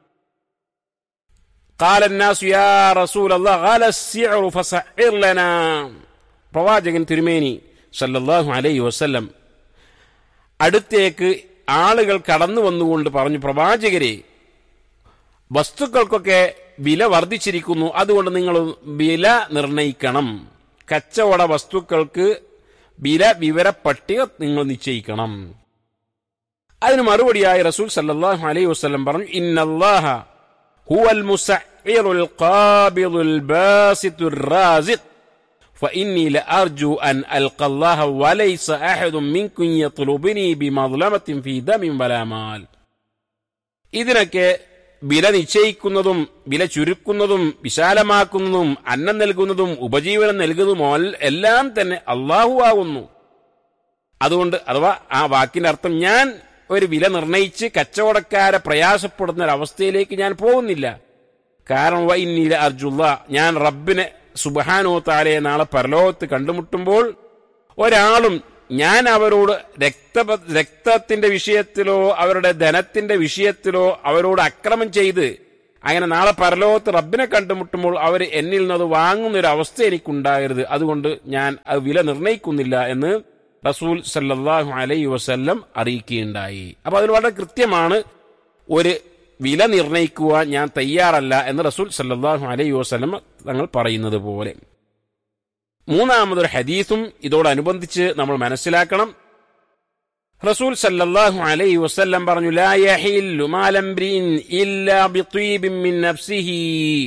ഖാല الناس يا رسول الله قال السعر فسعر لنا. പ്രവാചകൻ തിരുമേനി സല്ലല്ലാഹു അലൈഹി വസല്ലം അടുത്തേക്ക് ആളുകൾ കടന്നു വന്നുകൊണ്ട് പറഞ്ഞു, പ്രവാചകരെ, വസ്തുക്കൾക്കൊക്കെ വില വർദ്ധിച്ചിരിക്കുന്നു, അതുകൊണ്ട് നിങ്ങൾ വില നിർണയിക്കണം. കച്ചവട വസ്തുക്കൾക്ക് വില വിവര പട്ടിക നിങ്ങൾ നിശ്ചയിക്കണം. അതിന് മറുപടിയായി റസൂൽ സല്ലല്ലാഹു അലൈഹി വസല്ലം പറഞ്ഞു, ഇന്നല്ലാഹ ഹുവൽ മുസഇറുൽ ഖാബിദുൽ ബാസിത്തുർ റാസിഖ് ഫഇന്നി ലഅർജു അൻ അൽഖല്ലാഹ വലൈസ അഹദും മിൻകും യത്ലുബുനി ബിമദ്ലമത്തിൻ ഫീ ദമിൻ വലാ മാൽ. ഇതിനൊക്കെ വില നിശ്ചയിക്കുന്നതും വില ചുരുക്കുന്നതും വിശാലമാക്കുന്നതും അന്നം നൽകുന്നതും ഉപജീവനം നൽകുന്നതും എല്ലാം തന്നെ അല്ലാഹു ആകുന്നു. അതുകൊണ്ട് അഥവാ ആ വാക്കിന്റെ അർത്ഥം, ഞാൻ ഒരു വില നിർണയിച്ച് കച്ചവടക്കാരെ പ്രയാസപ്പെടുന്ന ഒരവസ്ഥയിലേക്ക് ഞാൻ പോകുന്നില്ല. കാരണം വഇന്നീല അർജുല്ല, ഞാൻ റബ്ബിനെ സുബ്ഹാനഹു വ തആലയെ നാളെ പരലോകത്ത് കണ്ടുമുട്ടുമ്പോൾ ഒരാളും ഞാൻ അവരോട് രക്തത്തിന്റെ വിഷയത്തിലോ അവരുടെ ധനത്തിന്റെ വിഷയത്തിലോ അവരോട് അക്രമം ചെയ്ത് അങ്ങനെ നാളെ പരലോകത്ത് റബ്ബിനെ കണ്ടുമുട്ടുമ്പോൾ അവർ എന്നിൽ നിന്നത് വാങ്ങുന്നൊരു അവസ്ഥ എനിക്കുണ്ടാകരുത്. അതുകൊണ്ട് ഞാൻ അത് വില നിർണയിക്കുന്നില്ല എന്ന് റസൂൽ സല്ലല്ലാഹു അലൈഹി വസല്ലം അറിയിക്കുകയുണ്ടായി. അപ്പൊ അതിൽ വളരെ കൃത്യമാണ്, ഒരു വില നിർണയിക്കുവാൻ ഞാൻ തയ്യാറല്ല എന്ന് റസൂൽ സല്ലല്ലാഹു അലൈഹി വസല്ലം തങ്ങൾ പറയുന്നത് പോലെ. മൂന്നാമതൊരു ഹദീസും ഇതോടനുബന്ധിച്ച് നമ്മൾ മനസ്സിലാക്കണം. റസൂൽ സല്ലല്ലാഹു അലൈഹി വസല്ലം പറഞ്ഞു, ലാ യഹില്ലു മാലംബ്രിൻ ഇല്ലാ ബിത്വീബിൻ മിൻ നഫ്സിഹി.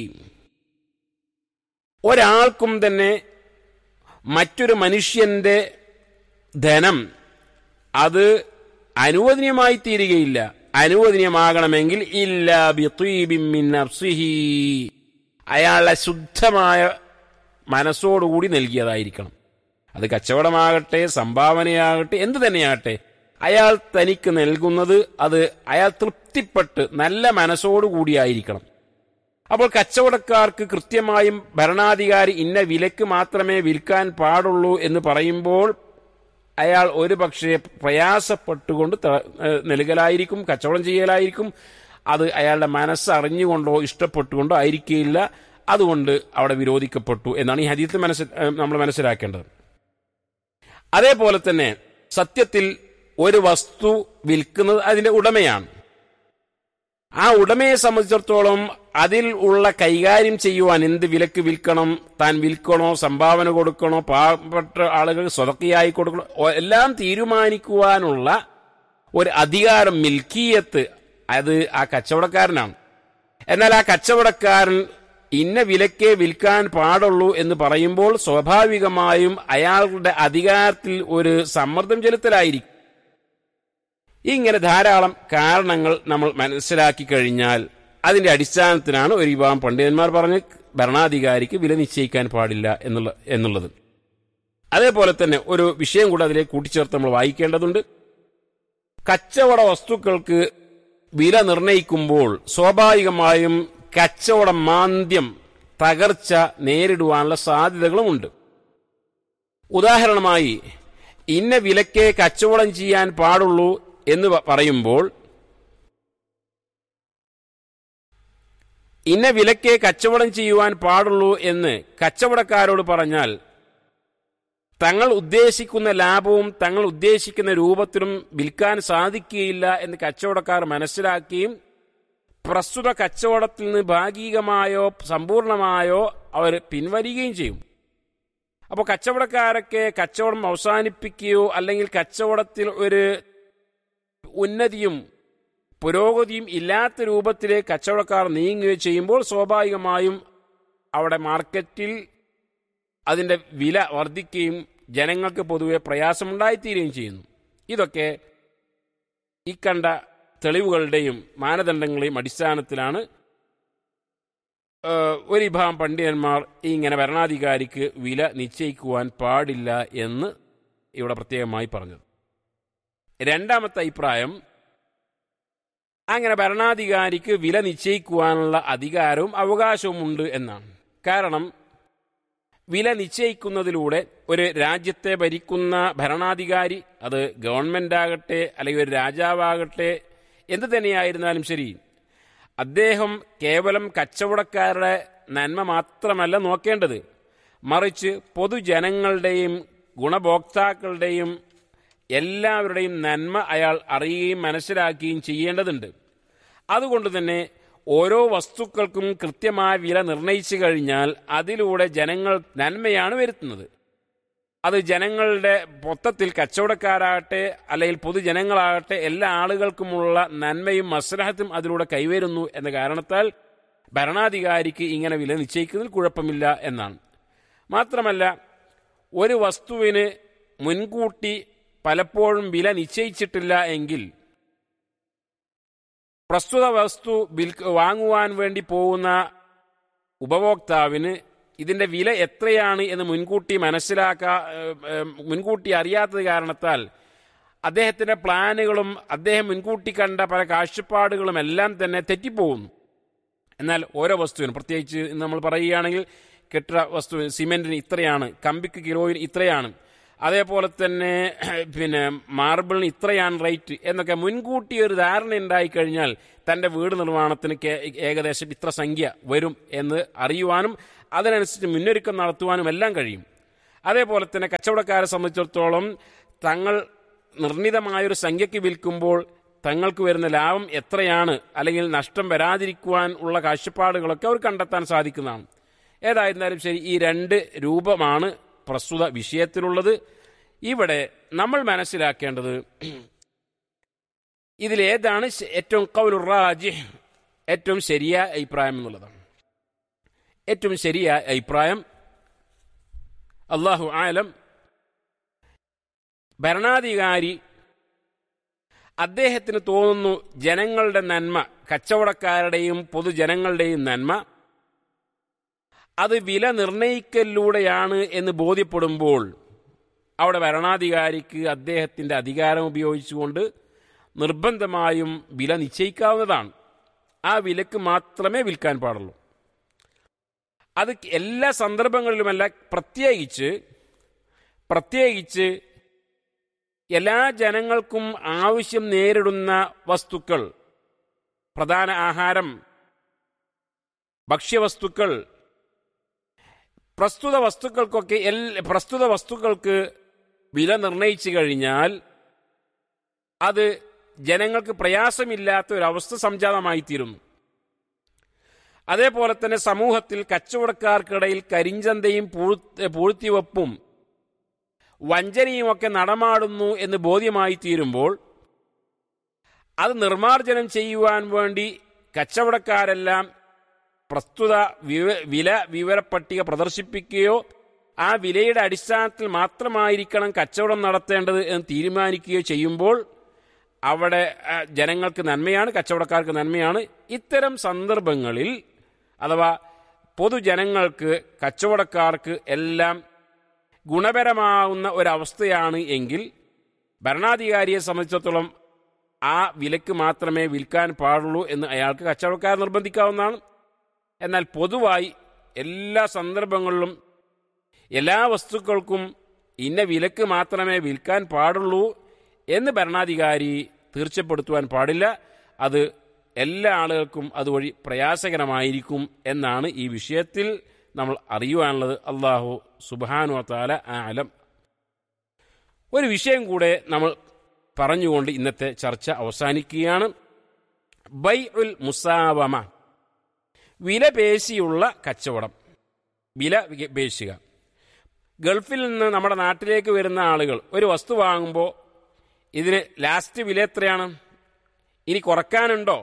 ഒരാൾക്കും തന്നെ മറ്റൊരു മനുഷ്യന്റെ ധനം അത് അനുവദനീയമായി തീരുകയില്ല. അനുവദനീയമാകണമെങ്കിൽ ഇല്ലാ ബിത്വീബിൻ മിൻ നഫ്സിഹി, അയാളുടെ ശുദ്ധമായ മനസ്സോടുകൂടി നൽകിയതായിരിക്കണം. അത് കച്ചവടമാകട്ടെ, സംഭാവനയാകട്ടെ, എന്തു തന്നെയാകട്ടെ, അയാൾ തനിക്ക് നൽകുന്നത് അത് അയാൾ തൃപ്തിപ്പെട്ട് നല്ല മനസ്സോടുകൂടിയായിരിക്കണം. അപ്പോൾ കച്ചവടക്കാർക്ക് കൃത്യമായും ഭരണാധികാരി ഇന്ന വിലക്ക് മാത്രമേ വിൽക്കാൻ പാടുള്ളൂ എന്ന് പറയുമ്പോൾ അയാൾ ഒരു പക്ഷേ പ്രയാസപ്പെട്ടുകൊണ്ട് നൽകലായിരിക്കും, കച്ചവടം ചെയ്യലായിരിക്കും. അത് അയാളുടെ മനസ്സറിഞ്ഞുകൊണ്ടോ ഇഷ്ടപ്പെട്ടുകൊണ്ടോ ആയിരിക്കില്ല. അതുകൊണ്ട് അവിടെ വിരോധിക്കപ്പെട്ടു എന്നാണ് ഈ ഹദീസിൽ നമ്മൾ മനസ്സിലാക്കേണ്ടത്. അതേപോലെ തന്നെ സത്യത്തിൽ ഒരു വസ്തു വിൽക്കുന്നത് അതിന്റെ ഉടമയാണ്. ആ ഉടമയെ സംബന്ധിച്ചിടത്തോളം അതിൽ ഉള്ള കൈകാര്യം ചെയ്യുവാൻ എന്ത് വിലക്ക് വിൽക്കണം, താൻ വിൽക്കണോ, സംഭാവന കൊടുക്കണോ, പാവപ്പെട്ട ആളുകൾ സ്വതക്കയായി കൊടുക്കണോ, എല്ലാം തീരുമാനിക്കുവാനുള്ള ഒരു അധികാരം, മിൽക്കിയത്ത്, അത് ആ കച്ചവടക്കാരനാണ്. എന്നാൽ ആ കച്ചവടക്കാരൻ ഇന്ന വിലക്കേ വിൽക്കാൻ പാടുള്ളൂ എന്ന് പറയുമ്പോൾ സ്വാഭാവികമായും അയാളുടെ അധികാരത്തിൽ ഒരു സമ്മർദ്ദം ചെലുത്തലായിരിക്കും. ഇങ്ങനെ ധാരാളം കാരണങ്ങൾ നമ്മൾ മനസ്സിലാക്കി കഴിഞ്ഞാൽ അതിന്റെ അടിസ്ഥാനത്തിലാണ് ഒരു വിഭാഗം പണ്ഡിതന്മാർ പറഞ്ഞ് ഭരണാധികാരിക്ക് വില നിശ്ചയിക്കാൻ പാടില്ല എന്നുള്ളത്. അതേപോലെ തന്നെ ഒരു വിഷയം കൂടെ അതിലേക്ക് കൂട്ടിച്ചേർത്ത് നമ്മൾ വായിക്കേണ്ടതുണ്ട്. കച്ചവട വസ്തുക്കൾക്ക് വില നിർണയിക്കുമ്പോൾ സ്വാഭാവികമായും കച്ചവട മാന്ദ്യം, തകർച്ച നേരിടുവാനുള്ള സാധ്യതകളുമുണ്ട്. ഉദാഹരണമായി, ഇന്ന വിലക്കേ കച്ചവടം ചെയ്യാൻ പാടുള്ളൂ എന്ന് പറയുമ്പോൾ, ഇന്ന വിലക്കേ കച്ചവടം ചെയ്യുവാൻ പാടുള്ളൂ എന്ന് കച്ചവടക്കാരോട് പറഞ്ഞാൽ തങ്ങൾ ഉദ്ദേശിക്കുന്ന ലാഭവും തങ്ങൾ ഉദ്ദേശിക്കുന്ന രൂപത്തിലും വിൽക്കാൻ സാധിക്കുകയില്ല എന്ന് കച്ചവടക്കാർ മനസ്സിലാക്കുകയും പ്രസ്തുത കച്ചവടത്തിൽ നിന്ന് ഭാഗികമായോ സമ്പൂർണമായോ അവർ പിൻവലിയുകയും ചെയ്യും. അപ്പോൾ കച്ചവടക്കാരൊക്കെ കച്ചവടം അവസാനിപ്പിക്കുകയോ അല്ലെങ്കിൽ കച്ചവടത്തിൽ ഒരു ഉന്നതിയും പുരോഗതിയും ഇല്ലാത്ത രൂപത്തിലേക്ക് കച്ചവടക്കാർ നീങ്ങുകയോ ചെയ്യുമ്പോൾ സ്വാഭാവികമായും അവിടെ മാർക്കറ്റിൽ അതിൻ്റെ വില വർദ്ധിക്കുകയും ജനങ്ങൾക്ക് പൊതുവെ പ്രയാസമുണ്ടായിത്തീരുകയും ചെയ്യുന്നു. ഇതൊക്കെ ഈ കണ്ട തെളിവുകളുടെയും മാനദണ്ഡങ്ങളുടെയും അടിസ്ഥാനത്തിലാണ് ഒരു വിഭാഗം പണ്ഡിതന്മാർ ഇങ്ങനെ ഭരണാധികാരിക്ക് വില നിശ്ചയിക്കുവാൻ പാടില്ല എന്ന് ഇവിടെ പ്രത്യേകമായി പറഞ്ഞത്. രണ്ടാമത്തെ അഭിപ്രായം, അങ്ങനെ ഭരണാധികാരിക്ക് വില നിശ്ചയിക്കുവാനുള്ള അധികാരവും അവകാശവും ഉണ്ട് എന്നാണ്. കാരണം വില നിശ്ചയിക്കുന്നതിലൂടെ ഒരു രാജ്യത്തെ ഭരിക്കുന്ന ഭരണാധികാരി, അത് ഗവൺമെന്റ് ആകട്ടെ അല്ലെങ്കിൽ ഒരു രാജാവാകട്ടെ എന്ത് തന്നെയായിരുന്നാലും ശരി, അദ്ദേഹം കേവലം കച്ചവടക്കാരുടെ നന്മ മാത്രമല്ല നോക്കേണ്ടത്, മറിച്ച് പൊതുജനങ്ങളുടെയും ഗുണഭോക്താക്കളുടെയും എല്ലാവരുടെയും നന്മ അയാൾ അറിയുകയും മനസ്സിലാക്കുകയും ചെയ്യേണ്ടതുണ്ട്. അതുകൊണ്ട് തന്നെ ഓരോ വസ്തുക്കൾക്കും കൃത്യമായ വില നിർണയിച്ചു കഴിഞ്ഞാൽ അതിലൂടെ ജനങ്ങൾ നന്മയാണ് വരുത്തുന്നത്. അത് ജനങ്ങളുടെ മൊത്തത്തിൽ കച്ചവടക്കാരാകട്ടെ അല്ലെങ്കിൽ പൊതുജനങ്ങളാകട്ടെ എല്ലാ ആളുകൾക്കുമുള്ള നന്മയും മസ്ലഹത്തും അതിലൂടെ കൈവരുന്നു എന്ന കാരണത്താൽ ഭരണാധികാരിക്ക് ഇങ്ങനെ വില നിശ്ചയിക്കുന്നതിൽ കുഴപ്പമില്ല എന്നാണ്. മാത്രമല്ല, ഒരു വസ്തുവിന് മുൻകൂട്ടി പലപ്പോഴും വില നിശ്ചയിച്ചിട്ടില്ല എങ്കിൽ പ്രസ്തുത വസ്തു വാങ്ങുവാൻ വേണ്ടി പോകുന്ന ഉപഭോക്താവിന് ഇതിൻ്റെ വില എത്രയാണ് എന്ന് മുൻകൂട്ടി അറിയാത്തത് കാരണത്താൽ അദ്ദേഹത്തിൻ്റെ പ്ലാനുകളും അദ്ദേഹം മുൻകൂട്ടി കണ്ട പല കാഴ്ചപ്പാടുകളും എല്ലാം തന്നെ തെറ്റിപ്പോകുന്നു. എന്നാൽ ഓരോ വസ്തുവിനും, പ്രത്യേകിച്ച് നമ്മൾ പറയുകയാണെങ്കിൽ കെട്ടിട വസ്തുവിന് സിമെന്റിന് ഇത്രയാണ്, കമ്പിക്ക് കിലോയിന് ഇത്രയാണ്, അതേപോലെ തന്നെ മാർബിളിന് ഇത്രയാണ് റേറ്റ് എന്നൊക്കെ മുൻകൂട്ടി ഒരു ധാരണ ഉണ്ടായിക്കഴിഞ്ഞാൽ തൻ്റെ വീട് നിർമ്മാണത്തിന് ഏകദേശം ഇത്ര സംഖ്യ വരും എന്ന് അറിയുവാനും അതിനനുസരിച്ച് മുന്നൊരുക്കം നടത്തുവാനും എല്ലാം കഴിയും. അതേപോലെ തന്നെ കച്ചവടക്കാരെ സംബന്ധിച്ചിടത്തോളം തങ്ങൾ നിർണിതമായൊരു സംഖ്യയ്ക്ക് വിൽക്കുമ്പോൾ തങ്ങൾക്ക് വരുന്ന ലാഭം എത്രയാണ് അല്ലെങ്കിൽ നഷ്ടം വരാതിരിക്കുവാൻ ഉള്ള കാഴ്ചപ്പാടുകളൊക്കെ അവർ കണ്ടെത്താൻ സാധിക്കുന്നതാണ്. ഏതായിരുന്നാലും ശരി, ഈ രണ്ട് രൂപമാണ് പ്രസ്തുത വിഷയത്തിലുള്ളത്. ഇവിടെ നമ്മൾ മനസ്സിലാക്കേണ്ടത് ഇതിലേതാണ് ഏറ്റവും ഖൗലുർ റാജിഹ്, ഏറ്റവും ശരിയായ അഭിപ്രായം എന്നുള്ളതാണ്. ഏറ്റവും ശരിയായ അഭിപ്രായം, അല്ലാഹു ആലം, ഭരണാധികാരി അദ്ദേഹത്തിന് തോന്നുന്നു ജനങ്ങളുടെ നന്മ, കച്ചവടക്കാരുടെയും പൊതുജനങ്ങളുടെയും നന്മ അത് വില നിർണയിക്കലിലൂടെയാണ് എന്ന് ബോധ്യപ്പെടുമ്പോൾ അവിടെ ഭരണാധികാരിക്ക് അദ്ദേഹത്തിൻ്റെ അധികാരം ഉപയോഗിച്ചുകൊണ്ട് നിർബന്ധമായും വില നിശ്ചയിക്കാവുന്നതാണ്. ആ വിലക്ക് മാത്രമേ വിൽക്കാൻ പാടുള്ളൂ. അത് എല്ലാ സന്ദർഭങ്ങളിലുമല്ല, പ്രത്യേകിച്ച് എല്ലാ ജനങ്ങൾക്കും ആവശ്യം നേരിടുന്ന വസ്തുക്കൾ, പ്രധാന ആഹാരം, ഭക്ഷ്യവസ്തുക്കൾ, പ്രസ്തുത വസ്തുക്കൾക്ക് വില നിർണയിച്ചു കഴിഞ്ഞാൽ അത് ജനങ്ങൾക്ക് പ്രയാസമില്ലാത്ത ഒരവസ്ഥ സംജാതമായിത്തീരുന്നു. അതേപോലെ തന്നെ സമൂഹത്തിൽ കച്ചവടക്കാർക്കിടയിൽ കരിഞ്ചന്തയും പൂഴ്ത്തിവെപ്പും വഞ്ചനയുമൊക്കെ നടമാടുന്നു എന്ന് ബോധ്യമായി തീരുമ്പോൾ അത് നിർമ്മാർജ്ജനം ചെയ്യുവാൻ വേണ്ടി കച്ചവടക്കാരെല്ലാം പ്രസ്തുത വില വിവരപ്പട്ടിക പ്രദർശിപ്പിക്കുകയോ ആ വിലയുടെ അടിസ്ഥാനത്തിൽ മാത്രമായിരിക്കണം കച്ചവടം നടത്തേണ്ടത് എന്ന് തീരുമാനിക്കുകയോ ചെയ്യുമ്പോൾ അവിടെ ജനങ്ങൾക്ക് നന്മയാണ്, കച്ചവടക്കാർക്ക് നന്മയാണ്. ഇത്തരം സന്ദർഭങ്ങളിൽ അഥവാ പൊതുജനങ്ങൾക്ക്, കച്ചവടക്കാർക്ക് എല്ലാം ഗുണപരമാവുന്ന ഒരവസ്ഥയാണ് എങ്കിൽ ഭരണാധികാരിയെ സംബന്ധിച്ചിടത്തോളം ആ വിലക്ക് മാത്രമേ വിൽക്കാൻ പാടുള്ളൂ എന്ന് അയാൾക്ക് കച്ചവടക്കാർ നിർബന്ധിക്കാവുന്നതാണ്. എന്നാൽ പൊതുവായി എല്ലാ സന്ദർഭങ്ങളിലും എല്ലാ വസ്തുക്കൾക്കും ഇന്ന വിലക്ക് മാത്രമേ വിൽക്കാൻ പാടുള്ളൂ എന്ന് ഭരണാധികാരി തീർച്ചപ്പെടുത്തുവാൻ പാടില്ല. അത് എല്ലാ ആളുകൾക്കും അതുവഴി പ്രയാസകരമായിരിക്കും എന്നാണ് ഈ വിഷയത്തിൽ നമ്മൾ അറിയുവാനുള്ളത്. അല്ലാഹു സുബ്ഹാനഹു വ തആല അഅലം. ഒരു വിഷയം കൂടെ നമ്മൾ പറഞ്ഞുകൊണ്ട് ഇന്നത്തെ ചർച്ച അവസാനിക്കുകയാണ്. ബൈഉൽ മുസാവമ, വില പേശിയുള്ള കച്ചവടം. വില പേശുക. ഗൾഫിൽ നിന്ന് നമ്മുടെ നാട്ടിലേക്ക് വരുന്ന ആളുകൾ ഒരു വസ്തു വാങ്ങുമ്പോൾ ഇതിന് ലാസ്റ്റ് വില എത്രയാണ്, ഇനി കുറക്കാനുണ്ടോ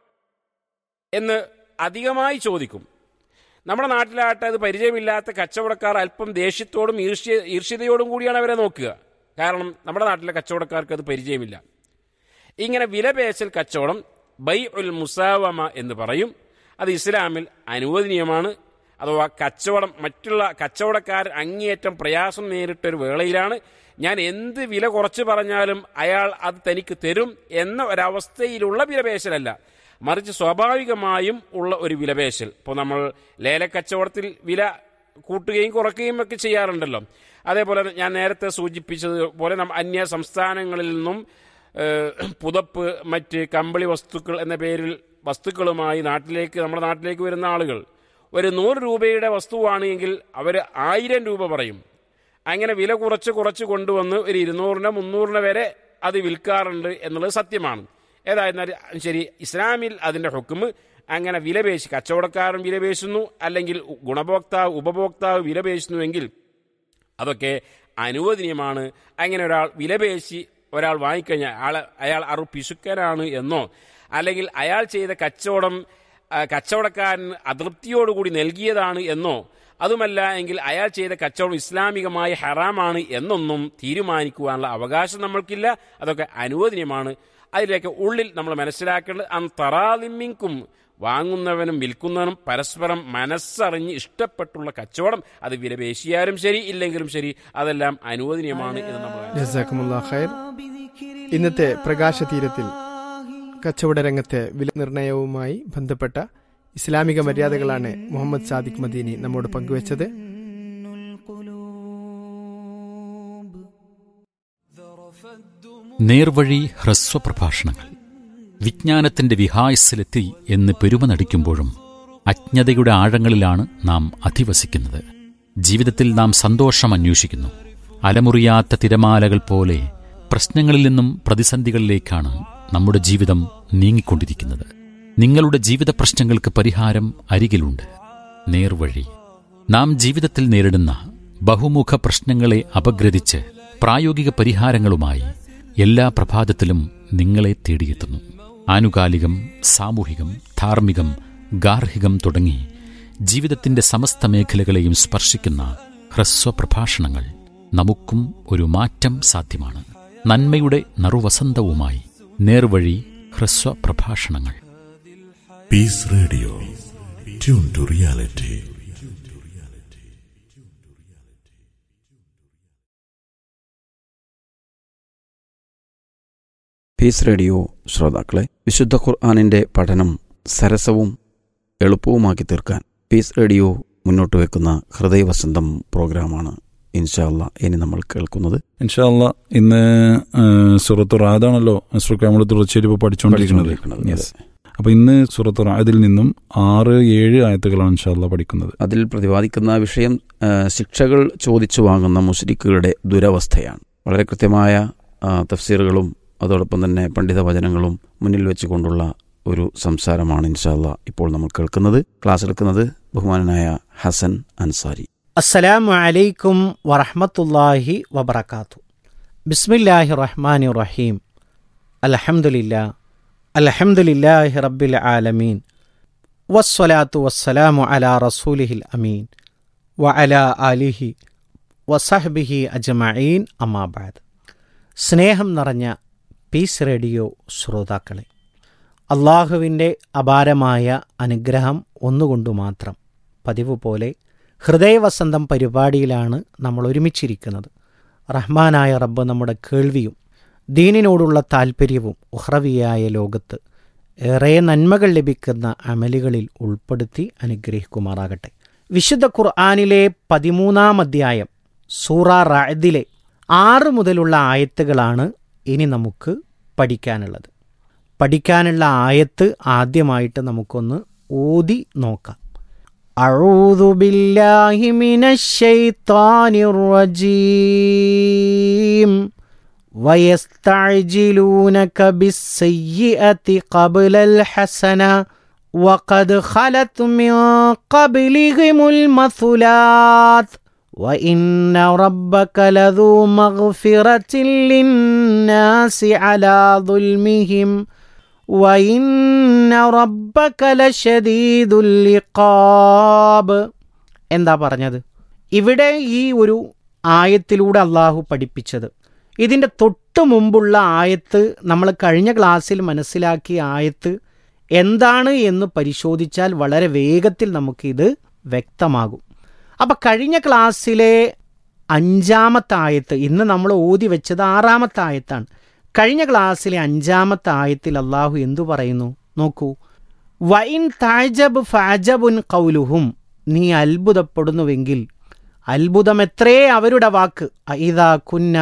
എന്ന് അധികമായി ചോദിക്കും. നമ്മുടെ നാട്ടിലാകട്ടെ അത് പരിചയമില്ലാത്ത കച്ചവടക്കാർ അല്പം ദേഷ്യത്തോടും ഈർഷ്യതയോടും കൂടിയാണ് അവരെ നോക്കുക. കാരണം നമ്മുടെ നാട്ടിലെ കച്ചവടക്കാർക്ക് അത് പരിചയമില്ല. ഇങ്ങനെ വിലപേശൽ കച്ചവടം ബൈഉൽ മുസാവമ എന്ന് പറയും. അത് ഇസ്ലാമിൽ അനുവദനീയമാണ്. അഥവാ കച്ചവടം മറ്റുള്ള കച്ചവടക്കാരൻ അങ്ങേയറ്റം പ്രയാസം നേരിട്ടൊരു വേളയിലാണ് ഞാൻ എന്ത് വില കുറച്ച് പറഞ്ഞാലും അയാൾ അത് തനിക്ക് തരും എന്ന ഒരവസ്ഥയിലുള്ള വിലപേശലല്ല, മറിച്ച് സ്വാഭാവികമായും ഉള്ള ഒരു വിലപേശൽ. ഇപ്പോൾ നമ്മൾ ലേലക്കച്ചവടത്തിൽ വില കൂട്ടുകയും കുറയ്ക്കുകയും ഒക്കെ ചെയ്യാറുണ്ടല്ലോ. അതേപോലെ ഞാൻ നേരത്തെ സൂചിപ്പിച്ചതുപോലെ അന്യ സംസ്ഥാനങ്ങളിൽ നിന്നും പുതപ്പ്, മറ്റ് കമ്പിളി വസ്തുക്കൾ എന്ന പേരിൽ വസ്തുക്കളുമായി നമ്മുടെ നാട്ടിലേക്ക് വരുന്ന ആളുകൾ ഒരു 100 രൂപയുടെ വസ്തുവാണ് എങ്കിൽ അവർ 1000 രൂപ പറയും. അങ്ങനെ വില കുറച്ച് കൊണ്ടുവന്ന് ഒരു 200-ന് 300-ന് വരെ അത് വിൽക്കാറുണ്ട് എന്നുള്ളത് സത്യമാണ്. ഏതായിരുന്നാലും ശരി, ഇസ്ലാമിൽ അതിൻ്റെ ഹുക്മ് അങ്ങനെ വിലപേശി കച്ചവടക്കാരൻ വിലപേശുന്നു, അല്ലെങ്കിൽ ഗുണഭോക്താവ് ഉപഭോക്താവ് വിലപേശുന്നുവെങ്കിൽ അതൊക്കെ അനുവദനീയമാണ്. അങ്ങനെ ഒരാൾ വിലപേശി ഒരാൾ വാങ്ങിക്കഴിഞ്ഞാൽ അയാൾ പിശുക്കനാണ് എന്നോ, അല്ലെങ്കിൽ അയാൾ ചെയ്ത കച്ചവടക്കാരൻ അതൃപ്തിയോടുകൂടി നൽകിയതാണ് എന്നോ, അതുമല്ല എങ്കിൽ അയാൾ ചെയ്ത കച്ചവടം ഇസ്ലാമികമായി ഹറാമാണ് എന്നൊന്നും തീരുമാനിക്കുവാനുള്ള അവകാശം നമ്മൾക്കില്ല. അതൊക്കെ അനുവദനീയമാണ്. അതിലേക്ക് ഉള്ളിൽ നമ്മൾ മനസ്സിലാക്കേണ്ടത് അന്തറാലിമിങ്കും, വാങ്ങുന്നവനും വിൽക്കുന്നവനും പരസ്പരം മനസ്സറിഞ്ഞ് ഇഷ്ടപ്പെട്ടുള്ള കച്ചവടം, അത് വിലപേശിയാലും ശരി ഇല്ലെങ്കിലും ശരി, അതെല്ലാം അനുവദനീയമാണ് എന്ന് നമ്മൾ. ജസാക്കുമുല്ലാഹ് ഖൈർ. ഇന്നത്തെ പ്രകാശതീരത്തിൽ കച്ചവട രംഗത്തെ വില നിർണയവുമായി ബന്ധപ്പെട്ട ഇസ്ലാമിക മര്യാദകളാണ് മുഹമ്മദ് സാദിഖ് മദീനി നമ്മോട് പങ്കുവച്ചത്. നേർവഴി ഹ്രസ്വ പ്രഭാഷണങ്ങൾ. വിജ്ഞാനത്തിന്റെ വിഹായസിലെത്തി എന്ന് പെരുമ നടിക്കുമ്പോഴും അജ്ഞതയുടെ ആഴങ്ങളിലാണ് നാം അധിവസിക്കുന്നത്. ജീവിതത്തിൽ നാം സന്തോഷം അന്വേഷിക്കുന്നു. അലമുറിയാത്ത തിരമാലകൾ പോലെ പ്രശ്നങ്ങളിൽ നിന്നും പ്രതിസന്ധികളിലേക്കാണ് നമ്മുടെ ജീവിതം നീങ്ങിക്കൊണ്ടിരിക്കുന്നത്. നിങ്ങളുടെ ജീവിത പ്രശ്നങ്ങൾക്ക് പരിഹാരം അരികിലുണ്ട്. നേർവഴി. നാം ജീവിതത്തിൽ നേരിടുന്ന ബഹുമുഖ പ്രശ്നങ്ങളെ അപഗ്രഥിച്ച് പ്രായോഗിക പരിഹാരങ്ങളുമായി എല്ലാ പ്രഭാതത്തിലും നിങ്ങളെ തേടിയെത്തുന്നു. ആനുകാലികം, സാമൂഹികം, ധാർമ്മികം, ഗാർഹികം തുടങ്ങി ജീവിതത്തിന്റെ സമസ്ത മേഖലകളെയും സ്പർശിക്കുന്ന ഹ്രസ്വ പ്രഭാഷണങ്ങൾ. നമുക്കും ഒരു മാറ്റം സാധ്യമാണ്. നന്മയുടെ നറുവസന്തവുമായി നേർവഴി ഹ്രസ്വ പ്രഭാഷണങ്ങൾ. Piece radio, tune to reality. Piece radio ശ്രോതാക്കളെ, വിശുദ്ധ ഖുർആനിൻ്റെ പഠനം സരസവും എളുപ്പവുമാക്കി തീർക്കാൻ പീസ് റേഡിയോ മുന്നോട്ട് വെക്കുന്ന ഹൃദയവസന്തം പ്രോഗ്രാമാണ് ഇൻഷാ അല്ലാ ഇനി നമ്മൾ കേൾക്കുന്നത്. ഇൻഷാ അല്ലാ ഇന്ന് സൂറത്തു റാദാണല്ലോ നമ്മൾ തുടർച്ചയായി ഇപ്പോൾ പഠിച്ചുകൊണ്ടിരിക്കുന്നത്. അപ്പോൾ ഇന്ന് സൂറത്തു റാദിൽ നിന്നും 6-7 ആയത്തുകളാണ് ഇൻഷാ അല്ലാ പഠിക്കുന്നത്. അതിൽ പ്രതിപാദിക്കുന്ന വിഷയം ശിക്ഷകൾ ചോദിച്ചു വാങ്ങുന്ന മുശ്രിക്കുകളുടെ ദുരവസ്ഥയാണ്. വളരെ കൃത്യമായ തഫ്സീറുകളും അതോടൊപ്പം തന്നെ പണ്ഡിത വചനങ്ങളും മുന്നിൽ വെച്ചുകൊണ്ടുള്ള ഒരു സംസാരമാണ് ഇൻഷാ അല്ലാ ഇപ്പോൾ നമ്മൾ കേൾക്കുന്നത്. ക്ലാസ് എടുക്കുന്നത് ബഹുമാനനായ ഹസൻ അൻസാരി. അസ്സലാമു അലൈക്കും വറഹ്മത്തുള്ളാഹി വബറകാതുഹു. ബിസ്മില്ലാഹിർ റഹ്മാനിർ റഹീം. അൽഹംദുലില്ലാഹി റബ്ബിൽ ആലമീൻ വസ്സലാത്തു വസ്സലാമു അലാ റസൂലിഹിൽ അമീൻ വഅലാ ആലിഹി വസഹ്ബിഹി അജ്മഈൻ. അമ്മാ ബഅദ്. സ്നേഹം നിറഞ്ഞ പീസ് റേഡിയോ ശ്രോതാക്കളെ, അള്ളാഹുവിൻ്റെ അപാരമായ അനുഗ്രഹം ഒന്നുകൊണ്ടു മാത്രം പതിവ് പോലെ ഹൃദയവസന്തം പരിപാടിയിലാണ് നമ്മൾ ഒരുമിച്ചിരിക്കുന്നത്. റഹ്മാനായ റബ്ബ് നമ്മുടെ കേൾവിയും ദീനിനോടുള്ള താൽപ്പര്യവും ഉഹ്റവിയായ ലോകത്ത് ഏറെ നന്മകൾ ലഭിക്കുന്ന അമലുകളിൽ ഉൾപ്പെടുത്തി അനുഗ്രഹിക്കുമാറാകട്ടെ. വിശുദ്ധ ഖുർആനിലെ 13-ാം അധ്യായം സൂറ റഅദിലെ 6 മുതലുള്ള ആയത്തുകളാണ് ഇനി നമുക്ക് പഠിക്കാനുള്ളത്. പഠിക്കാനുള്ള ആയത്ത് ആദ്യമായിട്ട് നമുക്കൊന്ന് ഓതി നോക്കാം. അഊദു ബില്ലാഹി മിനശ് ശൈത്വാനിർ റജീം വയസ്തഅജിലൂനക ബിസ്സയ്യിഅതി ഖബ്ലൽ ഹസന വഖദ് ഖലത് മിൻ ഖബ്ലിഹിമുൽ മസുലാത്ത് വഇന്ന റബ്ബക ലദൂ മഗ്ഫിറത്തിൻ ലിന്നാസി അലാ ദുൽമിഹിം വഇന്ന റബ്ബക ലശദീദുൽ ഇഖാബ്. എന്താ പറഞ്ഞത്? ഇവിടെ ഈ ഒരു ആയത്തിലൂടെ അള്ളാഹു പഠിപ്പിച്ചത്, ഇതിൻ്റെ തൊട്ടു മുമ്പുള്ള ആയത്ത് നമ്മൾ കഴിഞ്ഞ ക്ലാസ്സിൽ മനസ്സിലാക്കിയ ആയത്ത് എന്താണ് എന്ന് പരിശോധിച്ചാൽ വളരെ വേഗത്തിൽ നമുക്കിത് വ്യക്തമാകും. അപ്പം കഴിഞ്ഞ ക്ലാസ്സിലെ 5-ാമത്തെ ആയത്ത്, ഇന്ന് നമ്മൾ ഓതി വെച്ചത് 6-ാമത്തെ ആയത്താണ്. കഴിഞ്ഞ ക്ലാസ്സിലെ 5-ാമത്തെ ആയത്തിൽ അള്ളാഹു എന്തു പറയുന്നു നോക്കൂ. വൈൻ താജബ് ഫഅജബുൻ ഖൗലുഹും, നീ അത്ഭുതപ്പെടുന്നുവെങ്കിൽ അത്ഭുതം എത്രേ അവരുടെ വാക്ക്. അഇദാ കുന്ന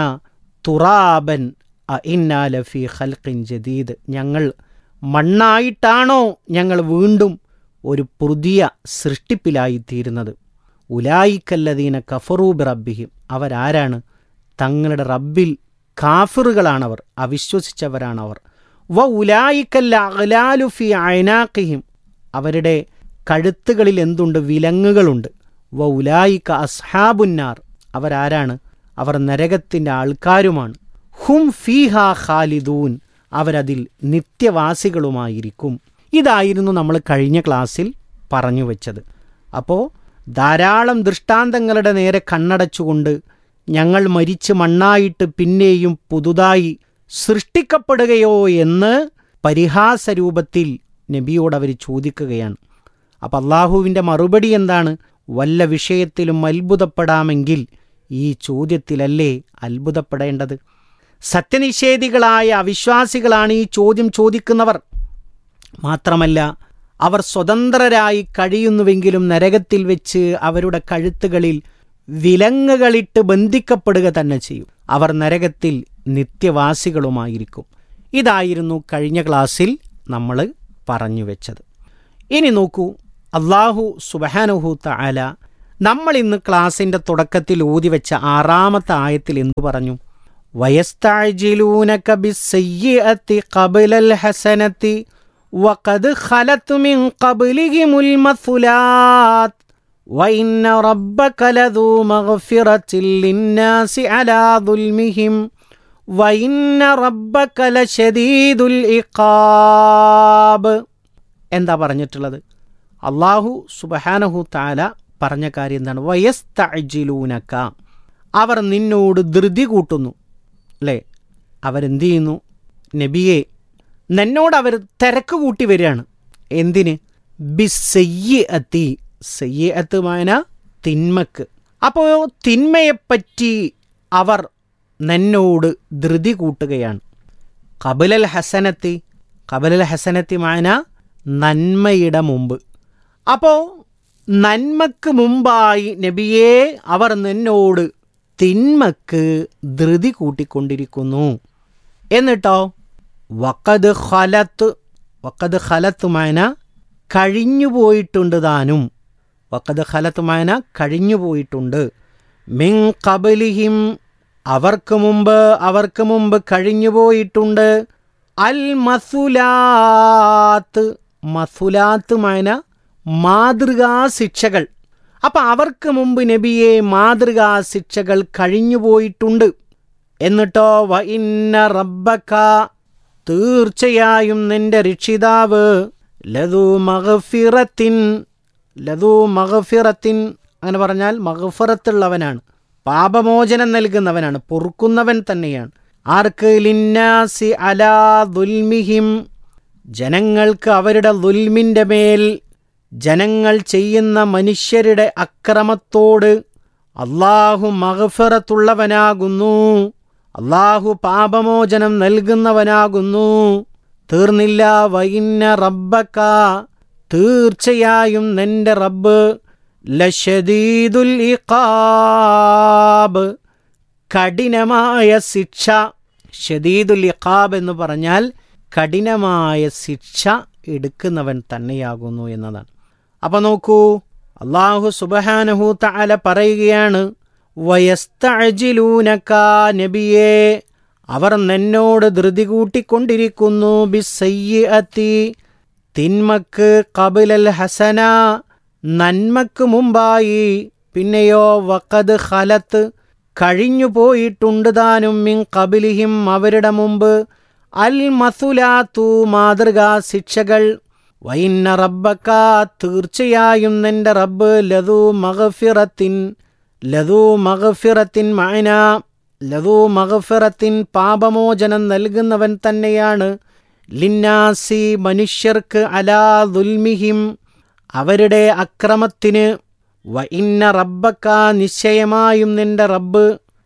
തുറാബൻ അഇന്നാ ലഫീ ഖൽഖിൻ ജദീദ്, ഞങ്ങൾ മണ്ണായിട്ടാണോ ഞങ്ങൾ വീണ്ടും ഒരു പുതിയ സൃഷ്ടിപ്പിലായിത്തീരുന്നത്. ഉലായിക്കല്ലദീന കഫറൂ ബിറബ്ബിഹിം, അവരാരാണ്? തങ്ങളുടെ റബ്ബിൽ കാഫിറുകളാണവർ, അവിശ്വസിച്ചവരാണവർ. വ ഉലായിക്കല്ല അഗ്ലാലു ഫി അയനാഖിഹിം, അവരുടെ കഴുത്തുകളിൽ എന്തുണ്ട്? വിലങ്ങുകളുണ്ട്. വ ഉലായിക്ക അസ്ഹാബുന്നാർ, അവരാരാണ്? അവർ നരകത്തിൻ്റെ ആൾക്കാരുമാണ്. ഹും ഫീഹാ ഖാലിദൂൻ, അവരതിൽ നിത്യവാസികളുമായിരിക്കും. ഇതായിരുന്നു നമ്മൾ കഴിഞ്ഞ ക്ലാസ്സിൽ പറഞ്ഞു വെച്ചത്. അപ്പോൾ ധാരാളം ദൃഷ്ടാന്തങ്ങളുടെ നേരെ കണ്ണടച്ചുകൊണ്ട് ഞങ്ങൾ മരിച്ച് മണ്ണായിട്ട് പിന്നെയും പുതുതായി സൃഷ്ടിക്കപ്പെടുകയോ എന്ന് പരിഹാസരൂപത്തിൽ നബിയോട് അവർ ചോദിക്കുകയാണ്. അപ്പം അള്ളാഹുവിൻ്റെ മറുപടി എന്താണ്? വല്ല വിഷയത്തിലും അത്ഭുതപ്പെടാമെങ്കിൽ ഈ ചോദ്യത്തിലല്ലേ അത്ഭുതപ്പെടേണ്ടത്? സത്യനിഷേധികളായ അവിശ്വാസികളാണ് ഈ ചോദ്യം ചോദിക്കുന്നവർ. മാത്രമല്ല, അവർ സ്വതന്ത്രരായി കഴിയുന്നുവെങ്കിലും നരകത്തിൽ വെച്ച് അവരുടെ കഴുത്തുകളിൽ വിലങ്ങുകളിട്ട് ബന്ധിക്കപ്പെടുക തന്നെ ചെയ്യും. അവർ നരകത്തിൽ നിത്യവാസികളുമായിരിക്കും. ഇതായിരുന്നു കഴിഞ്ഞ ക്ലാസ്സിൽ നമ്മൾ പറഞ്ഞു വെച്ചത്. ഇനി നോക്കൂ, അല്ലാഹു സുബ്ഹാനഹു തആല നമ്മൾ ഇന്ന് ക്ലാസിൻ്റെ തുടക്കത്തിൽ ഓതിവെച്ച 6-ാമത്തെ ആയത്തിൽ എന്തു പറഞ്ഞു? വയസ്തഅജിലൂനക ബിസ്സയ്യിഅതി ഖബ്ലൽ ഹസനതി വഖദ് ഖലത് മിൻ ഖബ്ലിഹിമുൽ മസുലാത്ത് വഇന്ന റബ്ബക ലദൂ മഗ്ഫിറത്തിൻ ലിന്നാസി അലാ ദുൽമിഹിം വഇന്ന റബ്ബക ലശദീദുൽ ഇഖാബ്. എന്താ പറഞ്ഞിട്ടുള്ളത്? അല്ലാഹു സുബ്ഹാനഹു തആല പറഞ്ഞ കാര്യം എന്താണ്? വയസ്തഅജിലൂനക, അവർ നിന്നോട് ധൃതി കൂട്ടുന്നു. അല്ലേ? അവരെന്ത് ചെയ്യുന്നു? നബിയെ, നിന്നോട് അവർ തിരക്ക് കൂട്ടി വരികയാണ്. എന്തിന്? ബിസ്സയ്യിഅതി, സയ്യിഅത്ത് മാന തിന്മക്ക്. അപ്പോൾ തിന്മയെപ്പറ്റി അവർ നിന്നോട് ധൃതി കൂട്ടുകയാണ്. ഖബ്ലൽ ഹസനത്തി, ഖബ്ലൽ ഹസനത്തി മാന നന്മയുടെ മുമ്പ്. അപ്പോൾ നന്മക്ക് മുമ്പായി നബിയെ അവർ നിന്നോട് തിന്മക്ക് ധൃതി കൂട്ടിക്കൊണ്ടിരിക്കുന്നു. എന്നിട്ടോ വഖദ് ഖലത്ത്, വഖദ് ഖലത്ത് മാന കഴിഞ്ഞുപോയിട്ടുണ്ട് താനും. വഖദ് ഖലത്ത് മാന കഴിഞ്ഞുപോയിട്ടുണ്ട്. മിൻ ഖബ്ലിഹിം, അവർക്ക് മുമ്പ് കഴിഞ്ഞുപോയിട്ടുണ്ട്. അൽ മസുലാത്ത്, മസുലാത്ത് മാന മാതൃകാ ശിക്ഷകൾ. അപ്പം അവർക്ക് മുമ്പ് നബിയെ മാതൃകാ ശിക്ഷകൾ കഴിഞ്ഞുപോയിട്ടുണ്ട്. എന്നിട്ടോ വഇന്ന റബ്ബക, തീർച്ചയായും നിന്റെ രക്ഷിതാവ് ലദൂ മഗ്ഫിറത്തിൻ, ലദൂ മഗ്ഫിറത്തിൻ അങ്ങനെ പറഞ്ഞാൽ മഗ്ഫിറത്തുള്ളവനാണ്, പാപമോചനം നൽകുന്നവനാണ്, പൊറുക്കുന്നവൻ തന്നെയാണ്. ആർക്ക്? ലിന്നാസി അലാ ദുൽമിഹിം, ജനങ്ങൾക്ക് അവരുടെ ദുൽമിൻ്റെ മേൽ, ജനങ്ങൾ ചെയ്യുന്ന മനുഷ്യരുടെ അക്രമത്തോട് അല്ലാഹു മഗ്ഫിറത്തുള്ളവനാകുന്നു, അല്ലാഹു പാപമോചനം നൽകുന്നവനാകുന്നു. തീർന്നില്ല. വഇന്ന റബ്ബക, തീർച്ചയായും നിന്റെ റബ്ബ്, ലശദീദുൽ ഇഖാബ്, കഠിനമായ ശിക്ഷ. ഷദീദുൽ ഇഖാബ് എന്ന് പറഞ്ഞാൽ കഠിനമായ ശിക്ഷ എടുക്കുന്നവൻ തന്നെയാകുന്നു എന്നതാണ്. അപ്പം നോക്കൂ, അല്ലാഹു സുബ്ഹാനഹു തആല പറയുകയാണ്, വയസ്തഅജിലൂനക, നബിയേ, അവർ നിന്നോട് ധൃതി കൂട്ടിക്കൊണ്ടിരിക്കുന്നു, ബിസ്സയ്യിഅത്തി, തിന്മക്ക്, ഖബലൽ ഹസന, നന്മക്ക് മുമ്പായി, പിന്നെയോ വഖദ് ഖലത്ത്, കഴിഞ്ഞു പോയിട്ടുണ്ട് താനും, മിൻ ഖബലിഹിം, അവരുടെ മുമ്പ്, അൽ മസുലാത്തു, മാതൃകാ ശിക്ഷകൾ. വഇന്ന റബ്ബക, തീർച്ചയായും നിന്റെ റബ്ബ്, ലദു മഗ്ഫിറത്തിൻ മഅന, ലദു മഗ്ഫിറത്തിൻ, പാപമോചനം നൽകുന്നവൻ തന്നെയാണ്, ലിന്നാസി, മനുഷ്യർക്ക്, അലാ ദുൽമിഹിം, അവരുടെ അക്രമത്തിന്, വഇന്ന റബ്ബക, നിശ്ചയമായും നിന്റെ റബ്ബ്,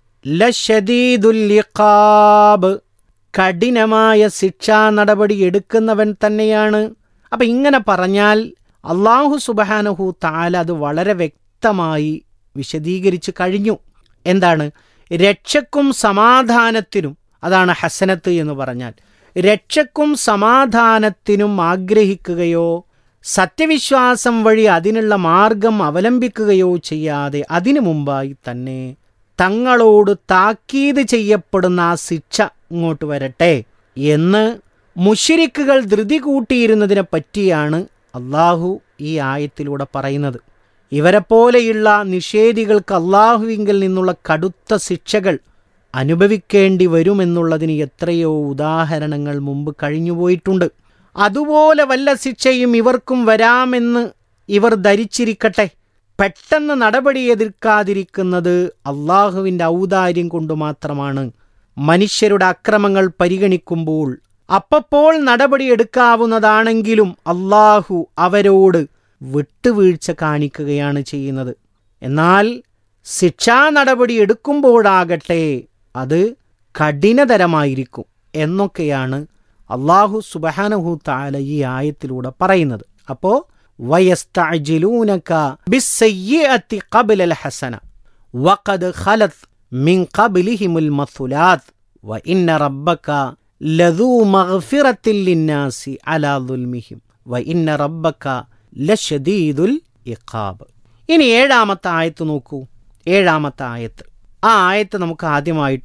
ലശദീദുൽ ഇഖാബ്, കഠിനമായ ശിക്ഷാ നടപടി എടുക്കുന്നവൻ തന്നെയാണ്. അപ്പം ഇങ്ങനെ പറഞ്ഞാൽ അല്ലാഹു സുബ്ഹാനഹു തആല അത് വളരെ വ്യക്തമായി വിശദീകരിച്ചു കഴിഞ്ഞു. എന്താണ്? രക്ഷക്കും സമാധാനത്തിനും, അതാണ് ഹസനത്ത് എന്ന് പറഞ്ഞാൽ, രക്ഷക്കും സമാധാനത്തിനും ആഗ്രഹിക്കുകയോ സത്യവിശ്വാസം വഴി അതിനുള്ള മാർഗം അവലംബിക്കുകയോ ചെയ്യാതെ അതിനു മുമ്പായി തന്നെ തങ്ങളോട് താക്കീത് ചെയ്യപ്പെടുന്ന ആ ശിക്ഷ ഇങ്ങോട്ട് വരട്ടെ എന്ന് മുശ്രിക്കുകൾ ധൃതി കൂട്ടിയിരുന്നതിനെ പറ്റിയാണ് അള്ളാഹു ഈ ആയത്തിലൂടെ പറയുന്നത്. ഇവരെപ്പോലെയുള്ള നിഷേധികൾക്ക് അള്ളാഹുവിങ്കിൽ നിന്നുള്ള കടുത്ത ശിക്ഷകൾ അനുഭവിക്കേണ്ടി വരുമെന്നുള്ളതിന് എത്രയോ ഉദാഹരണങ്ങൾ മുമ്പ് കഴിഞ്ഞുപോയിട്ടുണ്ട്. അതുപോലെ വല്ല ശിക്ഷയും ഇവർക്കും വരാമെന്ന് ഇവർ ധരിച്ചിരിക്കട്ടെ. പെട്ടെന്ന് നടപടി എതിർക്കാതിരിക്കുന്നത് അള്ളാഹുവിൻ്റെ ഔദാര്യം കൊണ്ട് മാത്രമാണ്. മനുഷ്യരുടെ അക്രമങ്ങൾ പരിഗണിക്കുമ്പോൾ അപ്പോൾ നടപടി എടുക്കാവുന്നതാണെങ്കിലും അള്ളാഹു അവരോട് വിട്ടുവീഴ്ച കാണിക്കുകയാണ് ചെയ്യുന്നത്. എന്നാൽ ശിക്ഷാ നടപടി എടുക്കുമ്പോഴാകട്ടെ അത് കഠിനതരമായിരിക്കും എന്നൊക്കെയാണ് അള്ളാഹു സുബ്ഹാനഹു തആല ഈ ആയത്തിലൂടെ പറയുന്നത്. അപ്പോൾ വയസ്തഅജിലൂനക ബിസ്സയ്യിഅത്തി ഖബലൽ ഹസന വഖദ് ഖലത് മിൻ ഖബ്ലിഹിമുൽ മസുലാത്ത് വഇന്ന റബ്ബക ലദൂ മഗ്ഫിറത്തിൻ ലിന്നാസി അലാ ദുൽമിഹിം വഇന്ന റബ്ബക ലശദീദുൽ ഇഖാബ്. ഇനി 7-ാമത്തെ ആയത്ത് നോക്കൂ. 7-ാമത്തെ ആയത്ത്, ആ ആയത്ത് നമുക്ക് ആദ്യമായിട്ട്